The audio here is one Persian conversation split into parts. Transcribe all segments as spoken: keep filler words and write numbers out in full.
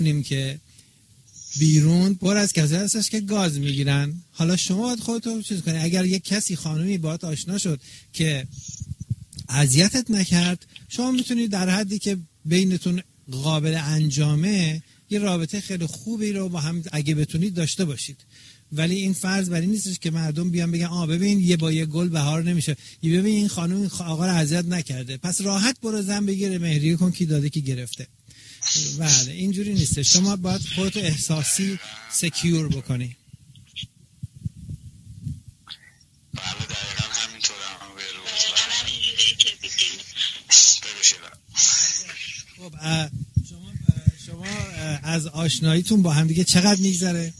نیم که بیرون پر از کسی هستش که گاز میگیرن. حالا شما باید خودتون چیز کنید. اگر یک کسی خانومی باهات آشنا شد که اذیتت نکرد، شما میتونید در حدی که بینتون قابل انجامه یه رابطه خیلی خوبی رو با هم اگه بتونید داشته باشید. ولی این فرض بر این نیستش که مردم بیان بگن آ ببین یه با یه گل بهار نمیشه، یه ببین این خانم آقا رو اذیت نکرده پس راحت برو زن بگیره مهریه کن کی داده کی گرفته. بله اینجوری نیست. شما باید خودتو احساسی سکیور بکنی. بله دقیقا همینطور هم بیروز خب شما شما از آشناییتون با هم دیگه چقدر میگذره؟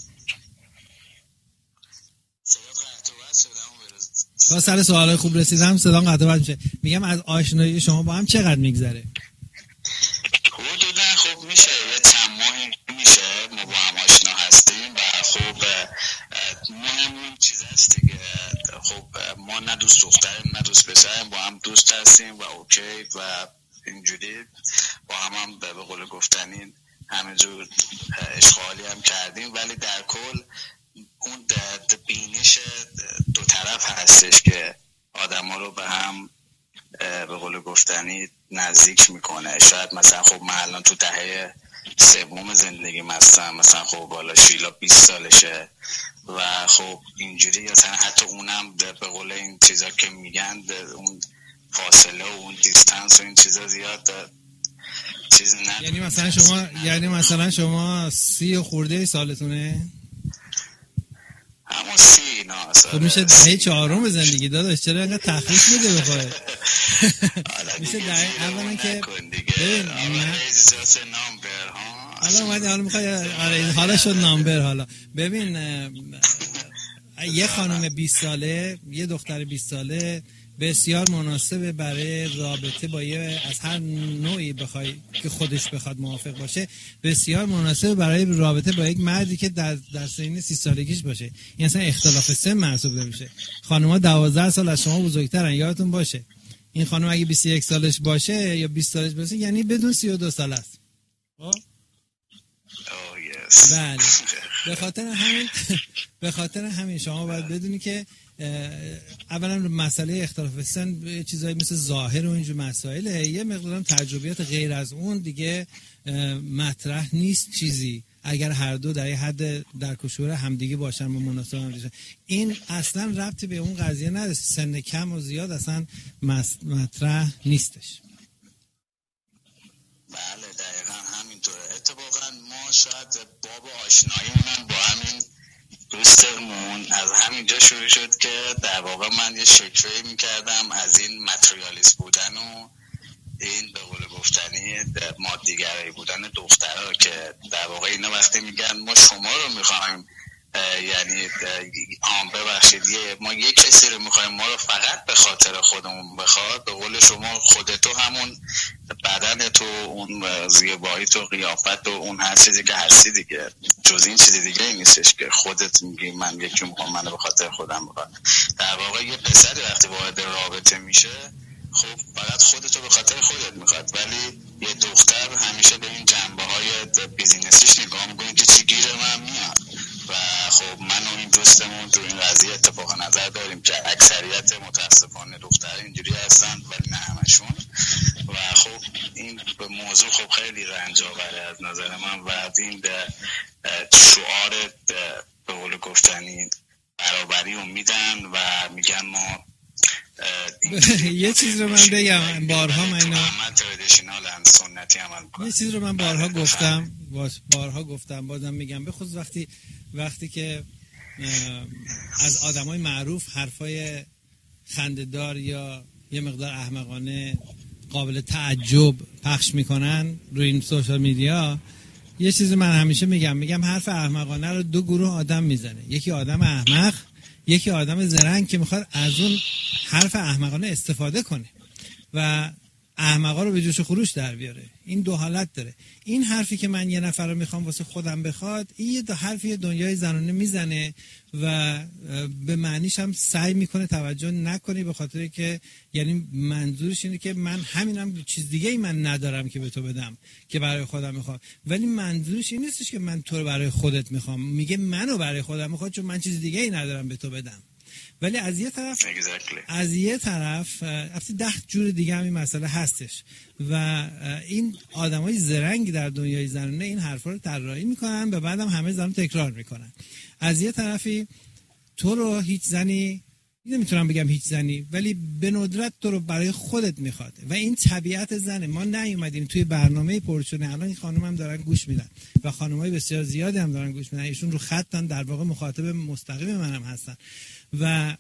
با سر سوالای خوب رسیدم صدام قطع وصل میشه. میگم از آشنایی شما با هم چقدر میگذره؟ حدودا خب میشه یه چند ماهی میشه ما با هم آشنا هستیم و خب مهم این چیز هست دیگه. خب ما نه دوست دختریم نه دوست پسریم، با هم دوست هستیم و اوکی و اینجوری با هم هم به قول گفتنی همینجور اشغالی هم کردیم. ولی در کل اون بینش دو طرف هستش که آدم ها رو به هم به قول گفتنی نزدیک میکنه. شاید مثلا خب من الان تو دهه سوم زندگیم هستم، مثلا خب بالا شیلا بیست سالشه و خب اینجوری مثلا حتی اونم به قول این چیزا که میگن اون فاصله و اون دیستنس و این چیزا زیاد چیز نه. یعنی مثلا شما یعنی مثلا شما سی خورده سالتونه؟ همون سی نه. خب میشه دهه چهارم زندگی داداش، چرا اینقدر تخریف میده به خودت؟ میشه دهه اولا که ببین حالا اومدی حالا میخوای آره حالا شد نامبر. حالا ببین یه خانم بیست ساله یه دختر بیست ساله بسیار مناسبه برای رابطه با یه از هر نوعی بخوای که خودش بخواد موافق باشه، بسیار مناسبه برای رابطه با یک مردی که در در سن سی سالگیش باشه. این اصلا اختلاف سن محسوب نمیشه. خانم‌ها دوازده سال از شما بزرگترن، یادتون باشه. این خانم اگه بیست و یک سالش باشه یا بیست سالش باشه یعنی بدون سی و دو سال است. خب بله به خاطر همین به خاطر همین شما باید بدونی که اولا مسئله اختلاف سن یه چیزایی مثل ظاهر و اینجور مسائله، یه مقدارم تجربیات غیر از اون دیگه مطرح نیست چیزی اگر هر دو در یه حد در کشور همدیگه باشن و مناسب هم باشن. این اصلا ربطی به اون قضیه نداره. سن کم و زیاد اصلا مطرح نیستش. بله دقیقا همینطوره. اتفاقا ما شاید باب آشناییمون با همین دوستمون از همینجا شروع شد که در واقع من یه شکوهی میکردم از این ماتریالیست بودن و این به قول گفتنی مادیگرایی بودن دخترها که در واقع اینا وقتی میگن ما شما رو میخوایم، یعنی آم ببخشید یه ما یک کسی رو میخوایم ما رو فقط به خاطر خودمون بخواد. به قول شما خودتو همون بدن تو اون زیبایی تو قیافت و اون هر چیزی که هستی دیگه، جز این چیزی دیگه ای نیستش که خودت میگی من یکی میخوام منو به خاطر خودم بخواد. در واقع یه پسری وقتی وارد رابطه میشه خب فقط خودتو به خاطر خودت میخواد، ولی یه دختر همیشه به این جنبه های بیزینسیش نگاه میکنه که چی گیر من میاد. و خب من و این دوستمون تو این قضیه اتفاق نظر داریم که اکثریت متاسفانه دختر اینجوری هستن ولی نه همشون. و خب این به موضوع خب خیلی رنج آوره از نظر من و این شعار به قول گفتنی برابری رو میدن و میگن ما یه چیز رو من بگم بارها من اینا سنتی عمل کنم. یه چیز رو من بارها گفتم بارها گفتم بازم میگم، به خصوص وقتی وقتی که از آدمای معروف حرفای خنده‌دار یا یه مقدار احمقانه قابل تعجب پخش میکنن روی این سوشال میدیا، یه چیزی من همیشه میگم میگم حرف احمقانه رو دو گروه آدم میزنه. یکی آدم احمق، یکی آدم زرنگ که میخواد از اون حرف احمقانه استفاده کنه. و احمقا رو به جوش خروش در بیاره. این دو حالت داره. این حرفی که من یه نفر رو میخوام واسه خودم بخواد، این یه حرفی دنیای زنانه میزنه و به معنیش هم سعی میکنه توجه نکنی، به خاطر که یعنی منظورش اینه که من همینم، چیز دیگه ای من ندارم که به تو بدم که برای خودم میخوام. ولی منظورش این نیستش که من تو رو برای خودت میخوام، میگه منو برای خودم میخوام چون من چیز دیگه ای ندارم به تو بدم. ولی از یه طرف exactly. از یه طرف البته ده جور دیگه هم این مسئله هستش و این آدمای زرنگ در دنیای زنانه این حرفا رو طراحی میکنن و بعدم همه زن تکرار میکنن. از یه طرفی تو رو هیچ زنی، نمیتونم بگم هیچ زنی، ولی به ندرت تو رو برای خودت میخواد و این طبیعت زنه. ما نیومدیم توی برنامه پرچونه، الان این خانم هم دارن گوش میدن و خانمای بسیار زیادی هم دارن گوش میدن، ایشون رو خطن، در واقع مخاطب مستقیم منم هستن و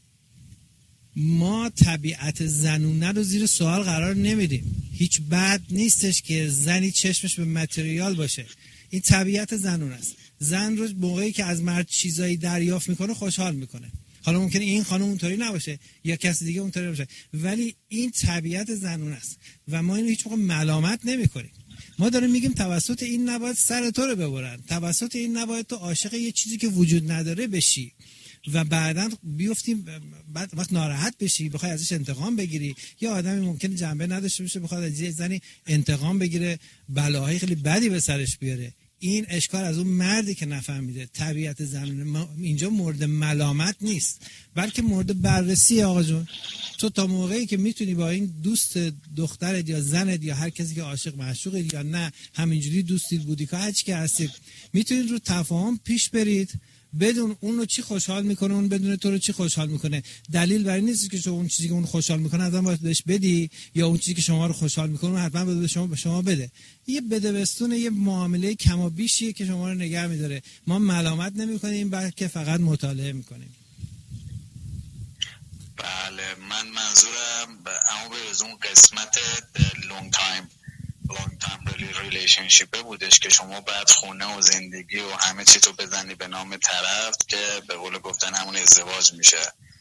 ما طبیعت زنونه رو زیر سوال قرار نمیدیم. هیچ بد نیستش که زنی چشمش به متریال باشه، این طبیعت زنونه است. زن رو موقعی که از مرد چیزایی دریافت میکنه خوشحال میکنه. حالا ممکنه این خانم اونطوری نباشه یا کسی دیگه اونطوری باشه، ولی این طبیعت زنونه است و ما اینو هیچ موقع ملامت نمیکنیم. ما داریم میگیم توسط این نباید سر تو رو ببرن، توسط این نباید تو عاشق یه چیزی که وجود نداره بشی و بعداً بیفتیم بعد وقت ناراحت بشی بخوای ازش انتقام بگیری. یا آدمی ممکنه جنبه نداشته باشه بخواد از یه زنی انتقام بگیره، بلاهای خیلی بدی به سرش بیاره. این اشکال از اون مردی که نفهمیده طبیعت زنونه. اینجا مورد ملامت نیست بلکه مورد بررسی. آقا جون تو تا موقعی که میتونی با این دوست دخترت یا زنت یا هر کسی که عاشق معشوقه یا نه همینجوری دوستی بودی که هر چی که هستید میتونید رو تفاهم پیش برید، بدون اون رو چی خوشحال میکنه اون بدون تو رو چی خوشحال میکنه. دلیل بر این نیست که شما اون چیزی که اون خوشحال میکنه ازم باید بهش بدی یا اون چیزی که شما رو خوشحال میکنه حتما بده شما به شما بده. یه بدبستون، یه معامله کم و بیشیه که شما رو نگه میداره. ما ملامت نمیکنیم بلکه فقط مطالعه میکنیم. بله من منظورم اما به اون قسمت لونگ تایم لونگ تایم ریلیشنشیپ بودش که شما بعد خونه و زندگی و همه چی تو بزنی به نام طرف که به قول گفتن همون ازدواج میشه.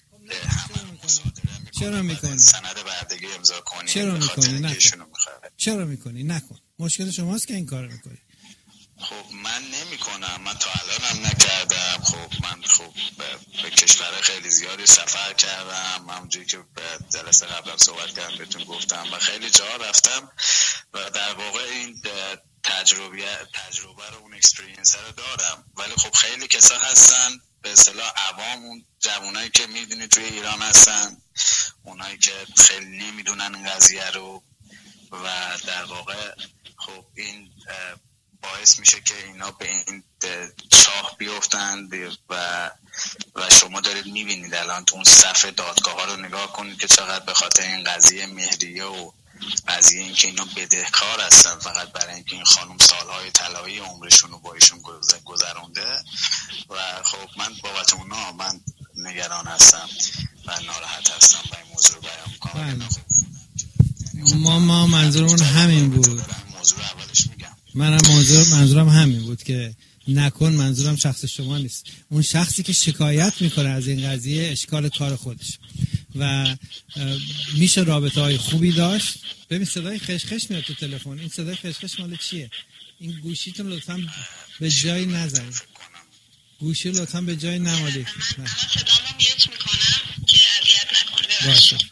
چرا میکنی؟ سند بردگی امضا کنی. چرا میکنی؟ نکن. چرا میکنی؟ نکن. مشکل شماست که این کارو میکنی. خب من نمی کنم، من تا الان هم نکردم. خب من خب به, به کشور خیلی زیادی سفر کردم، همونجوری که به جلسه قبلا صحبت کردم بهتون گفتم و خیلی جا رفتم و در واقع این تجربه تجربه رو اون اکسپریانس رو دارم. ولی خب خیلی کسا هستن به اصطلاح عوام، اون جوانایی که میدونی توی ایران هستن، اونایی که خیلی نمیدونن این قضیه رو و در واقع خب این باعث میشه که اینا به این چاه بیفتند و و شما دارید میبینید الان تو اون صفحه دادگاه ها رو نگاه کنید که چقدر به خاطر این قضیه مهریه و قضیه این که اینا بدهکار هستن فقط برای اینکه این خانم سالهای طلایی عمرشون رو با ایشون گذرونده و خب من بابت اونا من نگران هستم و ناراحت هستم و این موضوع رو بیان میکنم. ما ما منظورمون همین بود. موضوع اولش میگم منم منظور منظورم همین بود که نکن. منظورم شخص شما نیست، اون شخصی که شکایت میکنه از این قضیه اشکال کار خودش و میشه رابطه های خوبی داشت. ببین صدای خشخش میاد تو تلفن. این صدای خشخش مال چیه؟ این گوشیتون لطفا به جای نزنید. گوشی لطفا به جای نمالید. من صدامو میوت میکنم که اذیت نکنه. باشه.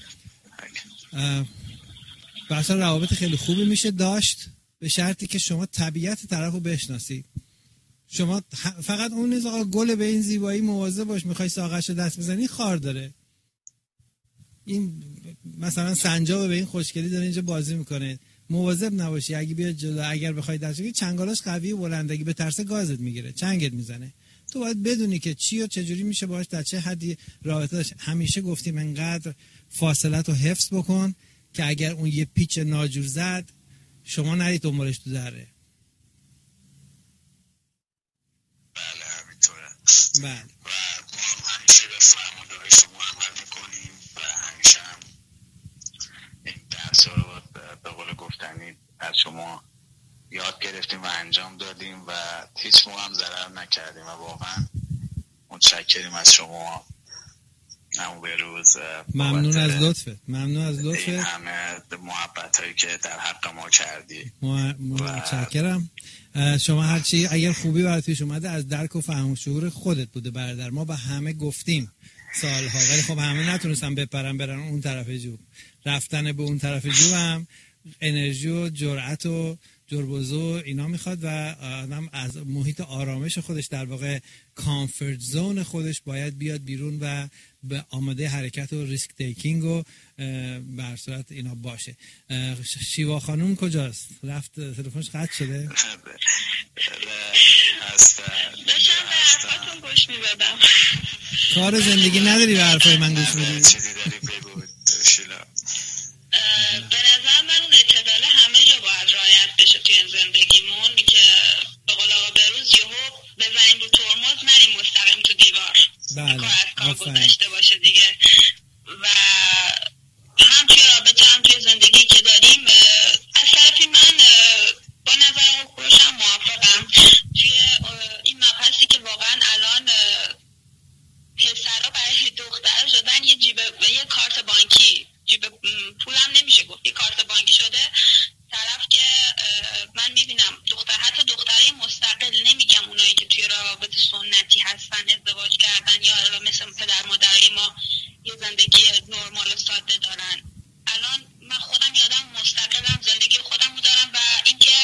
بحثا روابط خیلی خوبی میشه داشت به شرطی که شما طبیعت طرفو بشناسید. شما فقط اون نیست آقا گل به این زیبایی مواظب باش، میخوای ساقه‌شو دست بزنی خار داره. این مثلا سنجاب به این خوشگلی داره اینجا بازی میکنه، مواظب نباشی اگه بیاد جلو، اگر بخوای دست بگیری چنگالاش قوی و بلندگی به ترس گازت میگیره، چنگت میزنه. تو باید بدونی که چی و چجوری میشه باهاش در چه حدی رابطه داشت. همیشه گفتیم انقدر فاصلت رو حفظ بکن که اگر اون یه پیچ ناجور زد شما نرید دنبالش تو دره. بله همینطوره. بله. و ما هم همیشه به فرمانده شما عمل میکنیم و همیشه هم این درس رو به قول گفتنی از شما یاد گرفتیم و انجام دادیم و هیچ موقع هم ضرر نکردیم و واقعا متشکریم از شما. عمو بهروز. ممنون از لطفت، ممنون از لطفت، این همه محبت هایی که در حق ما کردی. متشکرم. شما هرچی اگر خوبی برات پیش اومده از درک و فهم و شعور خودت بوده برادر. ما با همه گفتیم سالها، ولی خب همه نتونستن بپرن برن اون طرف جو. رفتن به اون طرف جو هم انرژی و جرأت و جربوزو اینا میخواد و آدم از محیط آرامش خودش، در واقع کامفورت زون خودش، باید بیاد بیرون و به آماده حرکت و ریسک تیکینگ و به هر صورت اینا باشه. شیوا خانوم کجاست؟ رفت تلفنش قطع شده؟ داشتم به حرفاتون گوش میدادم. کار زندگی نداری به حرفای من گوش میدی؟ چیزی داری بگو شیلا. به نظر من اون اعتدال همه جا باید رعایت بشه توی زندگیمون، که به قول آقا بهروز یهو بزنیم رو ترمز نریم مستقیم تو دیوار. بله. کار از کار گذشته باشه دیگه. و هم توی رابطه هم توی زندگی که داریم، از طرفی من با نظر آقا کوروش هم موافقم توی این مبحثی که واقعا الان پسرها برای دخترها شدن یه جیب یه کارت بانکی، جیب پولم نمیشه گفت، یه کارت بانکی شده طرف که من میبینم دختر، حتی دخترای مستقل، نمیگم اونایی که توی روابط سنتی هستن ازدواج کردن یا مثل پدر مادرای ما یه زندگی نرمال و ساده دارن. الان من خودم یادم مستقلم، زندگی خودمو دارم و اینکه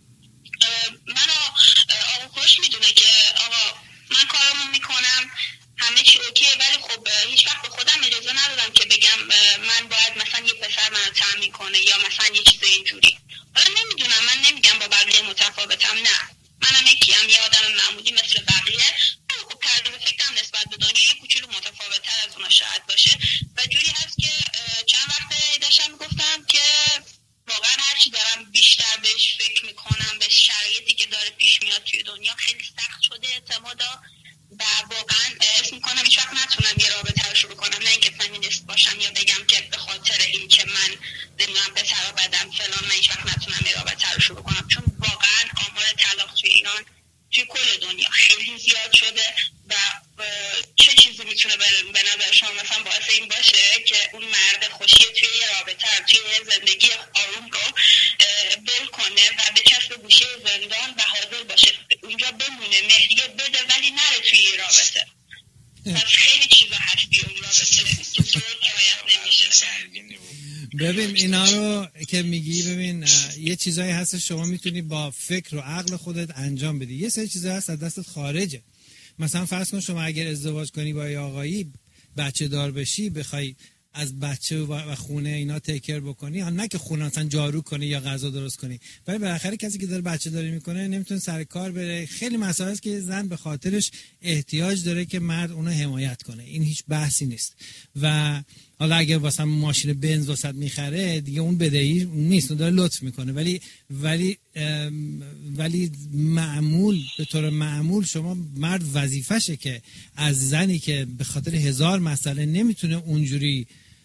منو آقا کوروش میدونه که آقا من کارمو میکنم همه چی اوکیه، ولی خب هیچ وقت به خودم اجازه ندادم که بگم من باید مثلا یه پسر منو تامین کنه یا مثلا یه چیز اینجوری. حالا نمیدونم، من نمیگم با بقیه متفاوتم، نه، منم یکیم، یه آدم معمولی مثل بقیه، ولی خب طرز فکرم نسبت به دنیا یه کوچولو متفاوت‌تر از اونها شاید باشه و جوری هست که چند وقت داشتم میگفتم که واقعا هرچی دارم بیشتر بهش فکر میکنم، به شرایطی که داره پیش میاد توی دنیا، خیلی سخت شده اعتمادا و واقعا اسم میکنم هیچ وقت نتونم یه رابطه رو شروع کنم، نه اینکه فمینیست باشم یا بگم که به خاطر این که من نمیدونم پسرا بدم فلان من هیچ وقت نتونم یه رابطه رو شروع کنم، چون واقعا آمار طلاق توی ایران توی کل دنیا خیلی زیاد شده و چه چیزی میتونه به نظر شما مثلا باعث این باشه که اون مرد خوشی توی یه رابطه توی زندگی آروم رو بل کنه و بچسبه گوشه زندان و حاضر باشه اونجا بمونه، مهریه بده ولی نره توی یه رابطه. پس خیلی چیزا هست توی اون رابطه که طور رعایت نمیشه. ببین اینا رو که میگی، ببین یه چیزایی هست شما میتونی با فکر و عقل خودت انجام بدی، یه سری چیزا هست از دستت خارجه. مثلا فرض کن شما اگر ازدواج کنی با یه آقایی، بچه دار بشی، بخوای از بچه و خونه اینا تیکر بکنی، نه که خونه اصلا جارو کنی یا غذا درست کنی، ولی بالاخره کسی که داره بچه داری میکنه نمیتونه سر کار بره. خیلی مسائل است که زن به خاطرش احتیاج داره که مرد اونو حمایت کنه، این هیچ بحثی نیست. و حالا اگه واسه ماشین بنز واسط میخره دیگه اون بدهی نیست، اون داره لطف میکنه، ولی ولی ولی معمول به طور معمول شما مرد وظیفشه که از زنی که به خاطر هزار مسئله نمیتونه اونجوری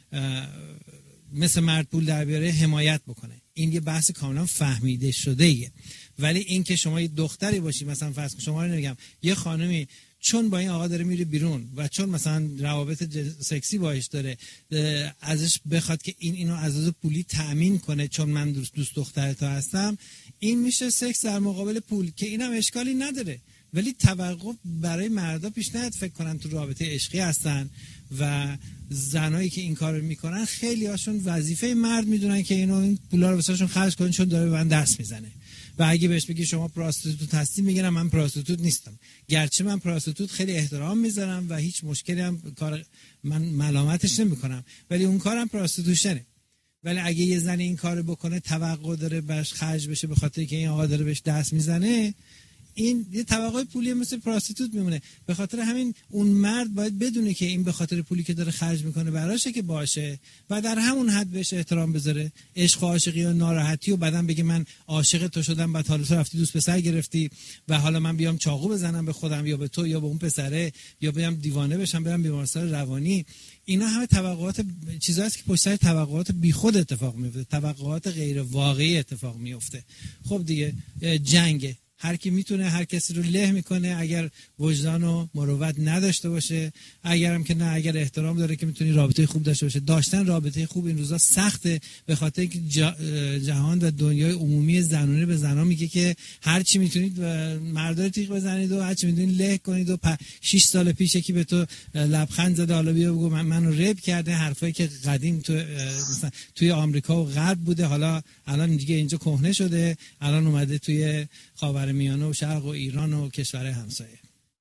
مثل مرد پول در بیاره حمایت بکنه. این یه بحث کاملا فهمیده شده ایه. ولی این که شما یه دختری باشی، مثلا فرض کن شما رو نمیگم یه خانمی چون با این آقا داره میره بیرون و چون مثلا روابط سکسی باش داره، ازش بخواد که این اینو از از پولی تأمین کنه چون من دوست دوست دختر تو هستم، این میشه سکس در مقابل پول که اینم اشکالی نداره. ولی توقف برای مردا پیش نیاد فکر کنن تو رابطه عشقی هستن و زنایی که این کارو میکنن خیلی هاشون وظیفه مرد میدونن که اینو این پولا رو واسهشون خرج کنن چون داره به من دست میزنه. و اگه بهش بگی شما پراستیتوت هستی میگن من پراستیتوت نیستم، گرچه من پراستیتوت خیلی احترام میذارم و هیچ مشکلی هم کار من ملامتش نمیکنم، ولی اون کارم پراستیتوشنه. ولی اگه یه زن این کارو بکنه توقع داره باش خرج بشه به خاطر که این آقا داره بهش دست میزنه، این یه توقع پولی مثل پراستیتوت میمونه. به خاطر همین اون مرد باید بدونه که این به خاطر پولی که داره خرج میکنه براشه که باشه و در همون حد بهش احترام بذاره. عشق و عاشقی و ناراحتی و بعدن بگه من عاشق تو شدم بعد حالا تو رفتی دوست پسر گرفتی و حالا من بیام چاقو بزنم به خودم یا به تو یا به اون پسره یا بیام دیوانه بشم برم بیمارستان روانی، اینا همه توقعات چیزایی است که پشت سر توقعات بیخود اتفاق میفته، توقعات غیر واقعی اتفاق میفته. خب دیگه جنگ هر کی میتونه هر کسی رو له میکنه اگر وجدان و مروت نداشته باشه، اگرم که نه اگر احترام داره که میتونی رابطه خوب داشته باشه. داشتن رابطه خوب این روزا سخته به خاطر اینکه جهان و دنیای عمومی زنونه به زنا میگه که هر چی میتونید مردا رو تیغ بزنید و هر چی میتونید له کنید و شش سال پیش یکی به تو لبخند زده حالا بیا بگو من منو ریپ کرده، حرفایی که قدیم تو مثلا توی آمریکا و غرب بوده حالا الان دیگه اینجا کهنه شده، الان اومده توی خاورمیانه و شرق و ایران و کشورهای همسایه.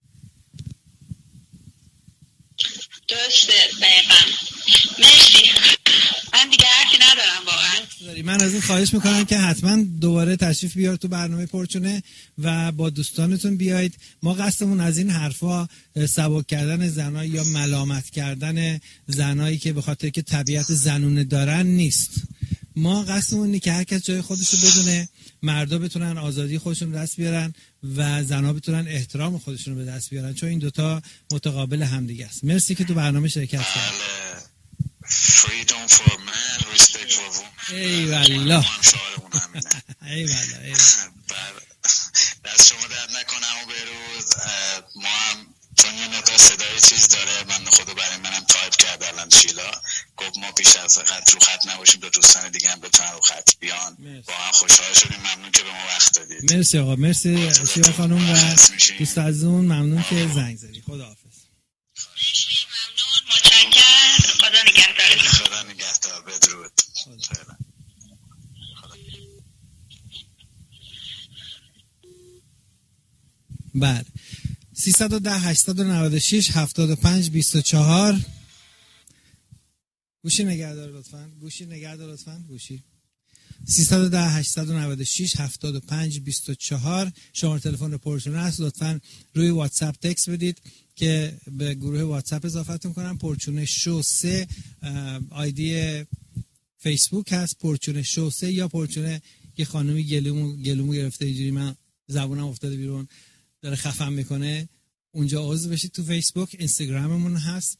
درسته دقیقا. مرسی. من دیگه حرفی ندارم واقعا. من از این خواهش میکنم که حتما دوباره تشریف بیار تو برنامه پرچونه و با دوستانتون بیایید. ما قصدمون از این حرفا سبک کردن زنای یا ملامت کردن زنایی که به خاطر که طبیعت زنونه دارن نیست. ما قصدمون اینه که هر کس جای خودش رو بدونه، مردا بتونن آزادی خودشون رو دست بیارن و زنها بتونن احترام خودشون رو به دست بیارن، چون این دوتا متقابل همدیگه است. مرسی که تو برنامه شرکت کردید. freedom for man, respect for woman. ای والله. ای والله. دست شما درد نکنم و بروز. ما هم چون یه مقدار صدای چیز داره، من خدا برای منم تایپ کرد الان شیلا گفت ما پیش از خط رو خط نباشیم تا دوستان دیگه هم بتونن رو خط بیان. واقعا خوشحال شدیم، ممنون که به ما وقت دادید. مرسی آقا، مرسی شیلا خانم و دوست عزیزمون، ممنون که زنگ زدی. خداحافظ. مرسی ممنون، متشکرم. خدا نگهدار. خدا نگهدار. بدرود. فعلا. بله. سیصد و ده هشتصد و نود و شش هفتاد و پنج بیست و چهار. گوشی نگهدار لطفاً. گوشی نگهدار لطفاً. گوشی. سیصد و ده هشتصد و نود و شش هفتاد و پنج بیست و چهار شماره تلفن پرچونه است. لطفاً روی واتساپ تکست بدید که به گروه واتساپ اضافتون کنم. پرچونه شو سه آیدی فیسبوک هست، پرچونه شو سه، یا پرچونه یه خانومی گلومو گلومو گرفته اینجوری من زبونم افتاده بیرون داره خفم میکنه، اونجا عضو بشید تو فیسبوک. اینستاگراممون هست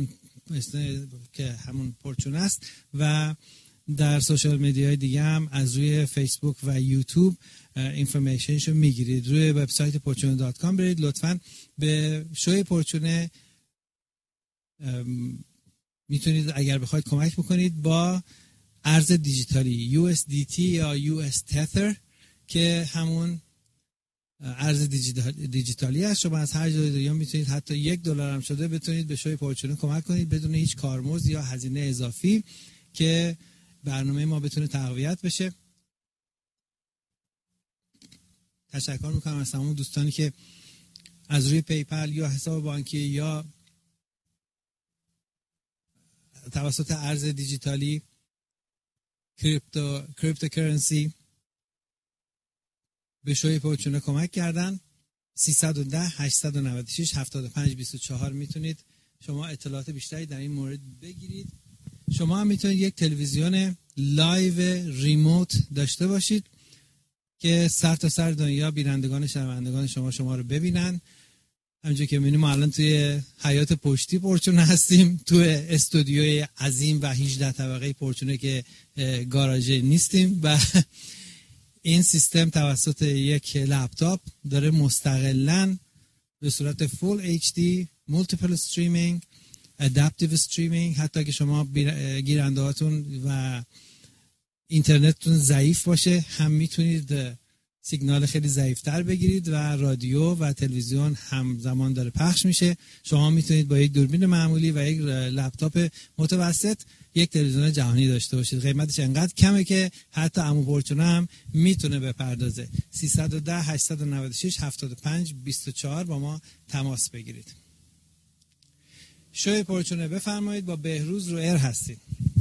که همون پرچونه است و در سوشال مدیاهای دیگه هم از روی فیسبوک و یوتیوب اینفورمیشنشو میگیرید. روی وبسایت پرچونه دات کام برید. لطفاً به شوی پرچونه میتونید اگر بخواید کمک بکنید با ارز دیجیتالی یو اس دی تی یا یو اس تتر که همون ارز دیجیتالی است. شما از هر جای دنیا میتونید حتی یک دلار هم شده بتونید به شوی پرچونه کمک کنید بدون هیچ کارمزد یا هزینه اضافی که برنامه ما بتونه تقویت بشه. تشکر میکنم از تمام دوستانی که از روی پیپل یا حساب بانکی یا توسط ارز دیجیتالی کریپتو کریپتوکرنسی به شوی پرچونه کمک کردن. سیصد و ده هشتصد و نود و شش هفتاد و پنج بیست و چهار میتونید شما اطلاعات بیشتری در این مورد بگیرید. شما هم میتونید یک تلویزیون لایو ریموت داشته باشید که سر تا سر دنیا بینندگان شنوندگان شما شما رو ببینن. همونجوری که می‌بینیم ما الان توی حیات پشتی پرچونه هستیم، توی استودیوی عظیم و هجده طبقه پرچونه که گاراژ نیستیم و این سیستم توسط یک لپتاپ داره مستقلاً به صورت فول اچ دی مولتیپل استریمینگ، ادپتیو استریمینگ، حتی که شما گیرنده هاتون و اینترنتتون ضعیف باشه هم میتونید سیگنال خیلی ضعیفتر بگیرید و رادیو و تلویزیون همزمان داره پخش میشه. شما میتونید با یک دوربین معمولی و یک لپتاپ متوسط یک تلویزیون جهانی داشته باشید. قیمتش انقدر کمه که حتی عمو پرچونه هم میتونه بپردازه. سیصد و ده هشتصد و نود و شش هفتاد و پنج بیست و چهار با ما تماس بگیرید. شوی پرچونه بفرمایید. با بهروز رو ایر هستید.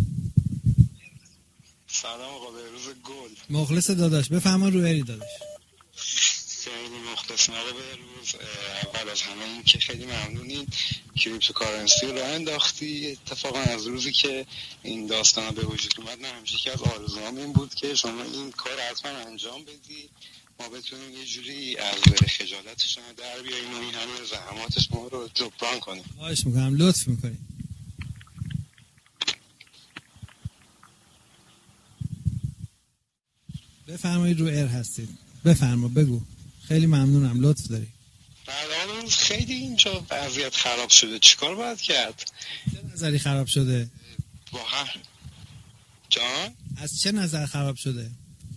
سلام آقا بهروز گل. مخلص داداش، بفرما رو ایری داداش. خیلی مخلصم آقا بهروز. اول از همه این که خیلی ممنونیم کریپتوکارنسی رو انداختی. اتفاقا از روزی که این داستان به وجود اومد من همیشه که از آرزوام این بود که شما این کار حتما انجام بدی، ما بتونیم یه جوری از بره خجالت شما در بیاییم و این همه زحمات شما رو جبران کنیم. خواهش میکنم، لطف میکنید. بفرمایید رو ایر هستید. بفرما بگو. خیلی ممنونم، لطف داری. بعد خیلی اینجا وضعیت خراب شده، چیکار باید کرد؟ چه نظری خراب شده؟ با هر جان؟ از چه نظر خراب شده؟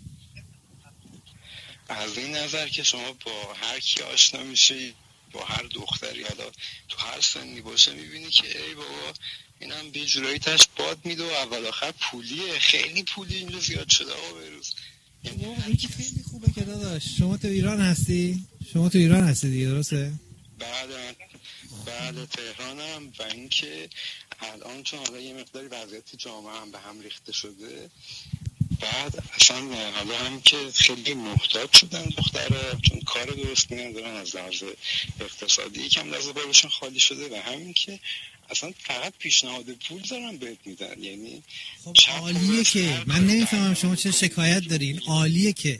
از این نظر که شما با هر کی آشنا میشی، با هر دختری حالا تو هر سنی باشه، میبینی که ای بابا اینم به جورایی تاش باد میده و اول آخر پولیه، خیلی پولی اینجا زیاد شده آقا بروز. یعنی این که خیلی خوبه که داداش. شما تو ایران هستی؟ شما تو ایران هستی دیگه، درسته؟ بله بله تهرانم. و اینکه الان چون حالا یه مقداری وضعیت جامعه هم به هم ریخته شده، بعد اصلا حالا هم که خیلی محتاج شدن دختره، چون کار درست ندارن، از لحاظ اقتصادی یکم دست بارشون خالی شده، و همین که اصلا فقط پیشنهاد پول دارن بهت میدن. یعنی خب عالیه که، من نمیفهمم شما چه شکایت دارین. عالیه که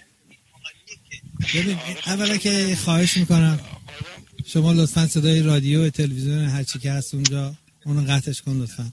ببین، اولا که خواهش میکنم شما لطفا صدای رادیو و تلویزیون هر چی که هست اونجا اونو قطعش کن لطفا.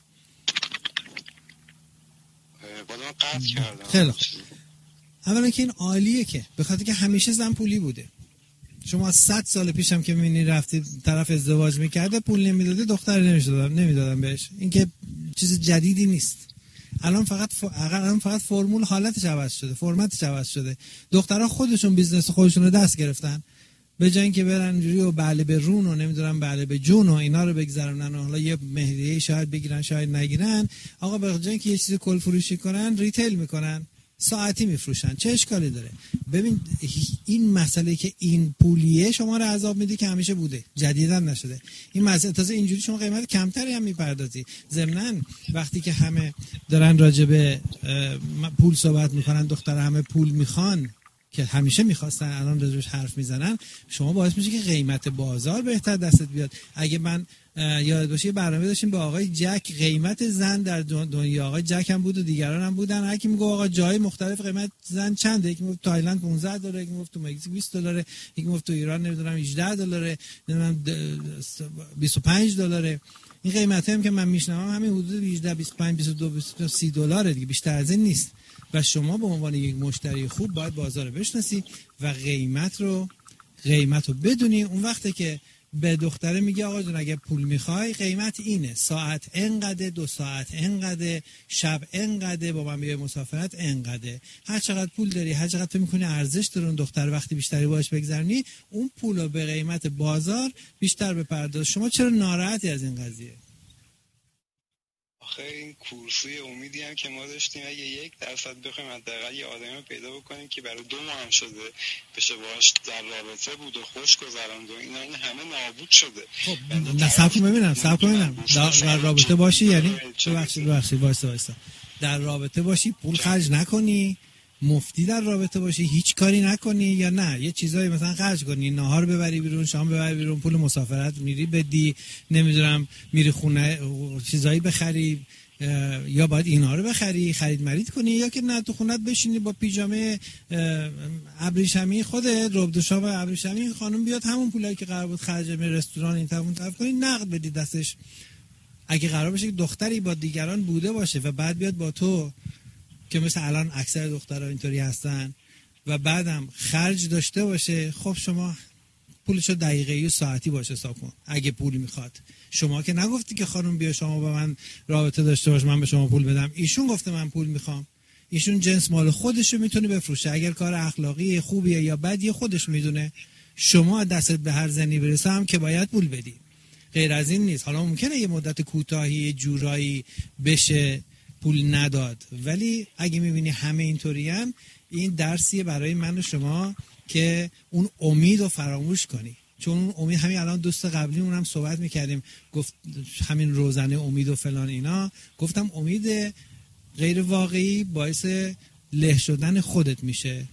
بالا قطع کردم. خیلی خوب. اولا که این عالیه که، به خاطر که همیشه زن پولی بوده. شما صد سال پیشم که می‌بینی رفتی طرف ازدواج میکرده پول نمیداده، دختر نمیدادن نمیدادن بهش. این که چیز جدیدی نیست. الان فقط ف... الان فقط فرمول حالتش عوض شده، فرمتش عوض شده. دخترها خودشون بیزنس خودشون رو دست گرفتن، به جای اینکه برن جوری و بله به رون و نمیدونم بله به جون و اینا رو بگذرونن و حالا یه مهریه شاید بگیرن شاید نگیرن، آقا به جای اینکه یه چیزی کل فروشی کنن ریتیل میکنن، ساعتی میفروشن. چه اشکالی داره؟ ببین این مسئله که این پولیه شما رو عذاب میده که همیشه بوده، جدیداً نشده. این مسئله تازه اینجوری شما قیمت کمتری هم میپردازی. ضمناً وقتی که همه دارن راجع به پول صحبت میکنن، دختر همه پول میخوان که همیشه میخواستن، الان راجعش حرف میزنن، شما باعث میشه که قیمت بازار بهتر دستت بیاد. اگه من یاد باشه برنامه داشتیم با آقای جک، قیمت زن در دنیا، آقای جک هم بود و دیگران هم بودن، هر کی میگه آقا جای مختلف قیمت زن چنده، یکی میگه تایلند پانزده دلار، یکی میگه تو مکزیک بیست دلار، یکی میگه تو ایران نمیدونم هجده دلار، نمیدونم بیست و پنج دلار. این قیمت هم که من میشنوم همین حدود هجده بیست و پنج بیست و دو بیست و سه سی دلاره دیگه، بیشتر از این نیست. و شما به عنوان یک مشتری خوب باید بازار رو بشناسی و قیمت رو قیمت رو بدونی. اون وقته که به دختره میگه آقا جون اگه پول میخوای قیمت اینه، ساعت انقدر، دو ساعت انقدر، شب انقدر، با من بیای مسافرت انقدر، هر چقدر پول داری، هر چقدر تو میکنی ارزش داره اون دختر، وقتی بیشتری باهاش بگذرونی اون پول رو به قیمت بازار بیشتر بپرداز. شما چرا ناراحتی از این قضیه؟ آخه این کورسوی امیدی هم که ما داشتیم اگه یک درصد بخوایم حداقل یه آدمی پیدا بکنیم که برای دو ماه هم شده بشه باهاش در رابطه بود و خوش گذروند و اینا، این همه نابود شده. خب نه صبر ببینم صبر ببینم در رابطه باشی، یعنی ببخشید ببخشید وایسا وایسا در رابطه باشی پول خرج نکنی، مفتی در رابطه باشی هیچ کاری نکنی، یا نه یه چیزایی مثلا خرج کنی، نهار ببری بیرون، شام ببری بیرون، پول مسافرت میری بدی، نمیدونم میری خونه چیزایی بخری، یا باید اینا رو بخری خرید مرید کنی، یا که نه تو خونت بشینی با پیژامه ابریشمی خودت، رب دوشاب ابریشمی، خانم بیاد همون پولایی که قرار بود خرج می رستوران این طرف اون طرف کنی نقد بدی دستش. اگه قرار باشه که دختری با دیگران بوده باشه و بعد بیاد با تو، که مثل الان اکثر دخترها اینطوری هستن، و بعدم خرج داشته باشه، خب شما پولشو دقیقه‌ای و ساعتی باشه حساب کن. اگه پول میخواد، شما که نگفتی که خانم بیا شما با من رابطه داشته باش من به شما پول بدم، ایشون گفته من پول میخوام. ایشون جنس مال خودشو میتونه بفروشه، اگر کار اخلاقی خوبیه یا بدیه خودش میدونه. شما دستت به هر زنی برسه هم که باید پول بدی، غیر از این نیست. حالا ممکنه یه مدت کوتاهی جورایی بشه پول نداد، ولی اگه میبینی همه اینطورین، این درسیه برای من و شما که اون امید رو فراموش کنی. چون اون امید، همین الان دوست قبلی اونم صحبت میکردیم، گفت همین روزنه امید و فلان اینا، گفتم امید غیر واقعی باعث له شدن خودت میشه.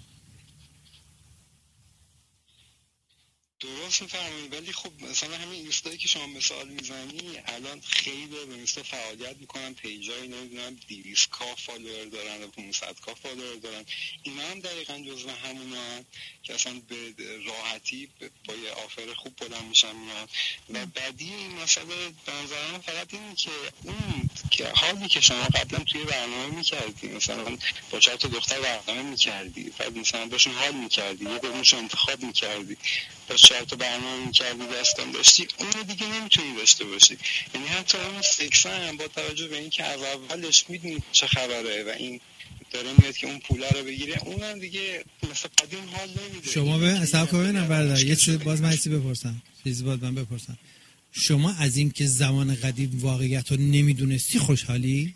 درست میفرمایید، ولی خب مثلا همین اینستایی که شما مثال میزنی الان خیلی به اینستا فعالیت میکنن، پیجای نمیدونم دویست کا فالوور دارن و پانصد کا فالوور دارن، اینا هم دقیقاً جزو همونا که اصلا به راحتی با یه آفر خوب بلند میشن میان. و بعدی این مسئله به نظر من فقط این که اون که که حالی که شما قبلا توی برنامه میکردی، مثلا با چهار تا دختر برنامه میکردی، بعد مثلا باشون حال میکردی، یه کدومشو انتخاب میکردی، با چهار تا برنامه میکردی داستان داشتی، اون دیگه نمیتونی داشته باشی. یعنی حتی اون سکس هم با توجه به اینکه از اولش میدونی چه خبره و این داره میاد که اون پولا رو بگیره، اونم دیگه مثل قدیم حال نمیده. شما به حساب کنم برادر یه چیز باز من چیزی بپرسم چیزی باز من بپرسم شما از این که زمان قدیم واقعیت رو نمیدونستی خوشحالی؟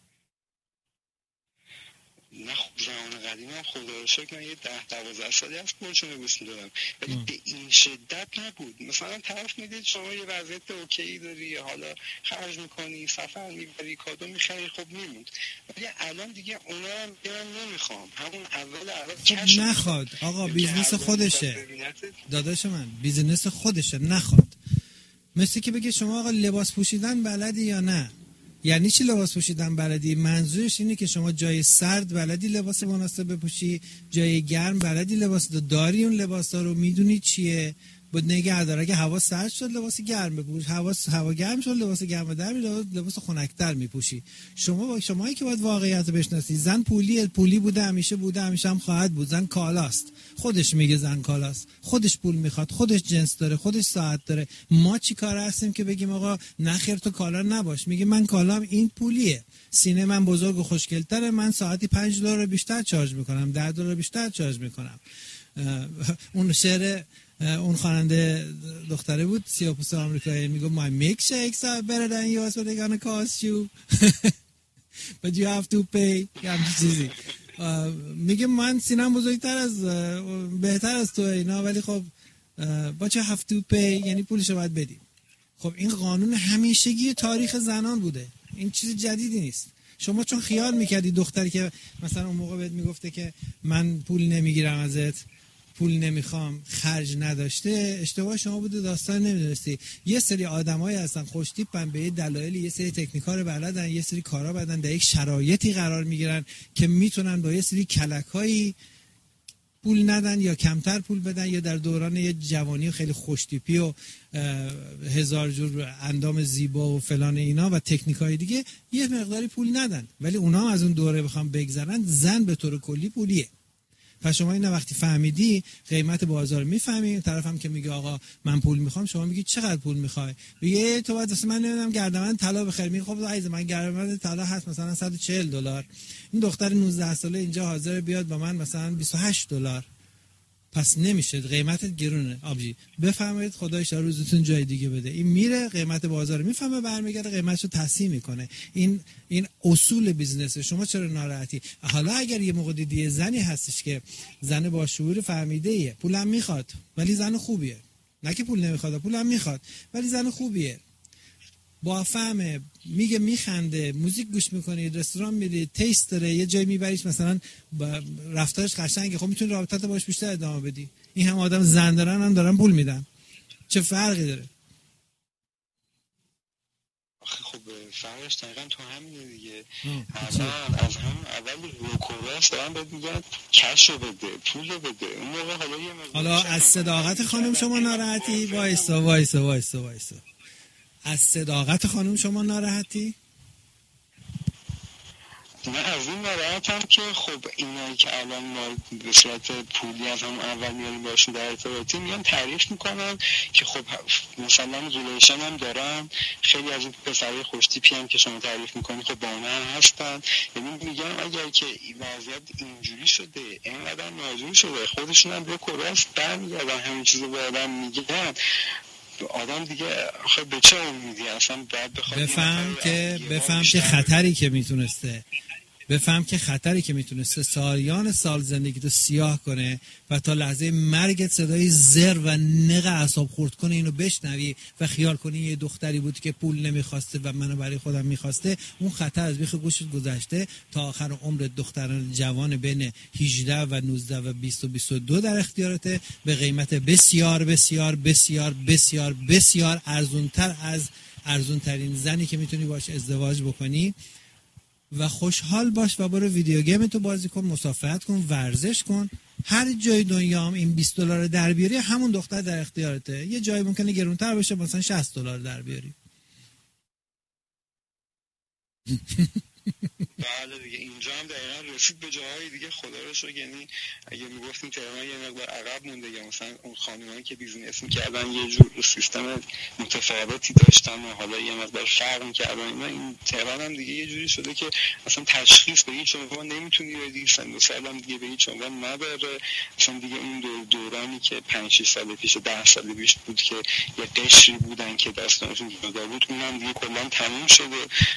نه خب زمان قدیم هم خدا رو شکر من یه ده دوازده سالی هست پولشون رو گوش میدادم، ولی به این شدت نبود. مثلا طرف میدید شما یه وضعیت اوکی داری، حالا خرج میکنی، سفر میبری، کادو میخری، خب میموند. ولی الان دیگه اونا هم من نمیخوام، همون اول اول خب نخواد آقا، بیزنس خودشه داداش من، بیزنس خودشه، نخواد. مثل که بگه شما آقا لباس پوشیدن بلدی یا نه. یعنی چی لباس پوشیدن بلدی؟ منظورش اینه که شما جای سرد بلدی لباس مناسب بپوشی، جای گرم بلدی لباس داری، اون لباسا رو میدونی چیه، بود نگه داره. اگه هوا سرد شد لباس گرم بپوش، هوا هوا گرم شد لباس گرم در می لباس خنک‌تر میپوشی. شما با شمایی که باید واقعیت رو بشناسی. زن پولی پولی بوده، همیشه بوده، همیشه هم خواهد بود. زن کالاست، خودش میگه زن کالاست، خودش پول میخواد، خودش جنس داره، خودش ساعت داره. ما چی کار هستیم که بگیم آقا نخیر تو کالا نباش؟ میگه من کالام این پولیه، سینه من بزرگ و خوشگل‌تره، من ساعتی پنج دلار بیشتر چارج میکنم، ده دلار بیشتر چارج میکنم. اون شعر اون خواننده دختره بود سیاه‌پوست آمریکایی، میگه my milkshakes are better than yours but they're gonna cost you but you have to pay. یه چیزی میگه من سینم بزرگتر از بهتر از تو اینا، ولی خب but you have to pay یعنی پولشو باید بدی. خب این قانون همیشگی تاریخ زنان بوده، این چیز جدیدی نیست. شما چون خیال میکردی دختری که مثلا اون موقع بهت میگفته که من پول نمیگیرم ازت، پول نمیخوام، خرج نداشته، اشتباه شما بوده، داستان نمیدونستی. یه سری آدمایی هستن خوش تیپن، به یه دلایلی یه سری تکنیکا رو بلدن، یه سری کارا بلدن، در یک شرایطی قرار میگیرن که میتونن با یه سری کلکایی پول ندن یا کمتر پول بدن، یا در دوران یه جوانی خیلی خوش تیپی و هزار جور اندام زیبا و فلان اینا و تکنیکای دیگه یه مقداری پول ندن، ولی اونا از اون دوره بخوام بگذرن، زن به طور کلی پولیه. پس شما این وقتی فهمیدی قیمت بازار میفهمی، اون طرف هم که میگه آقا من پول میخوام، شما میگی چقدر پول میخوای؟ میگه تو بعد من نمیدونم گردن طلا بخری. میگه خب عزیز من گردن طلا هست مثلا صد و چهل دلار، این دختر نوزده ساله اینجا حاضر بیاد با من مثلا بیست و هشت دلار، پس نمیشه، قیمتت گرونه. آبجی بفهمید خدای شما روزتون جای دیگه بده. این میره قیمت بازار میفهمه، برمیگرده قیمتشو تصحیح میکنه. این این اصول بیزنسه. شما چرا ناراحتی؟ حالا اگر یه موقع دیدی زنی هستش که زن با شعور فهمیده ایه، پولم میخواد ولی زن خوبیه، نه که پول نمیخواد، پولم میخواد ولی زن خوبیه، با فهمه، میگه میخنده، موزیک گوش میکنی، رستوران میری، تیست داره، یه جای میبریش مثلا رفتارش قشنگه، خب میتونی رابطت باش بیشتر ادامه بدی. این هم آدم زن دارن هم دارن پول میدن، چه فرقی داره؟ خب فرقش دقیقا تو همینه دیگه. الان از همون اول روکوراش دارن بهت میگن کش رو بده، پول رو بده. اون موقع حالا یه حالا از صداقت خانم شما ناراحتی؟ وایسا وایسا وایسا وایسا از صداقت خانم شما ناراحتی؟ من از این ناراحتم که خب اینایی که الان ما به صورت پولی از همون اول میاریم باشون در ارتباطی، میان تعریف میکنن که خب مثلا ریلیشن هم دارن، خیلی از این پسرهای خوشتیپی هم که شما تعریف میکنی خب با اونها هم هستن. یعنی میگن اگر که وضعیت اینجوری شده، اینقدر ناجور شده، خودشون هم به کراس برمیگردن همین چیزو به آدم میگن، آدم دیگه آخه به چه امیدی اصلا باید بخواد بفهم که بفهم که خطری که میتونسته بفهم که خطری که میتونسته سالیان سال زندگی تو سیاه کنه و تا لحظه مرگت صدای زر و نق اعصاب خورد کنه اینو بشنوی و خیال کنی یه دختری بود که پول نمیخواسته و منو برای خودم میخواسته. اون خطر از بیخ گوشت گذشته، تا آخر عمر دختران جوان بین هجده و نوزده و بیست و بیست و دو در اختیارته، به قیمت بسیار بسیار بسیار بسیار بسیار ارزونتر از ارزونترین زنی که میتونی باش ازدواج بکنی. و خوشحال باش و برو ویدیو گیم تو بازی کن، مسافرت کن، ورزش کن، هر جای دنیا هم این بیست دلار در بیاری همون دختر در اختیارته. یه جایی ممکنه گرونتر باشه، مثلا شصت دلار در بیاری. بله دیگه اینجا هم دقیقا رسید به جاهای دیگه، خدا رو شکر. یعنی اگه میگفتیم تهران یه مقدار عقب مونده، یا مثلا اون خانمایی که بیزینس میکردن یه جور سیستم متفاوتی داشتن و حالا یه مقدار فرق میکردن، این تهران هم دیگه یه جوری شده که اصلا تشخیص به هیچ عنوان نمیتونی بدی، سن و سال هم دیگه به هیچ عنوان نداره. اصلا دیگه اون دور دورانی که پنج شش سال پیش و ده سال پیش بود که یه قشری بودن که داستانشون جدا بود، اونم دیگه کلا تموم شده.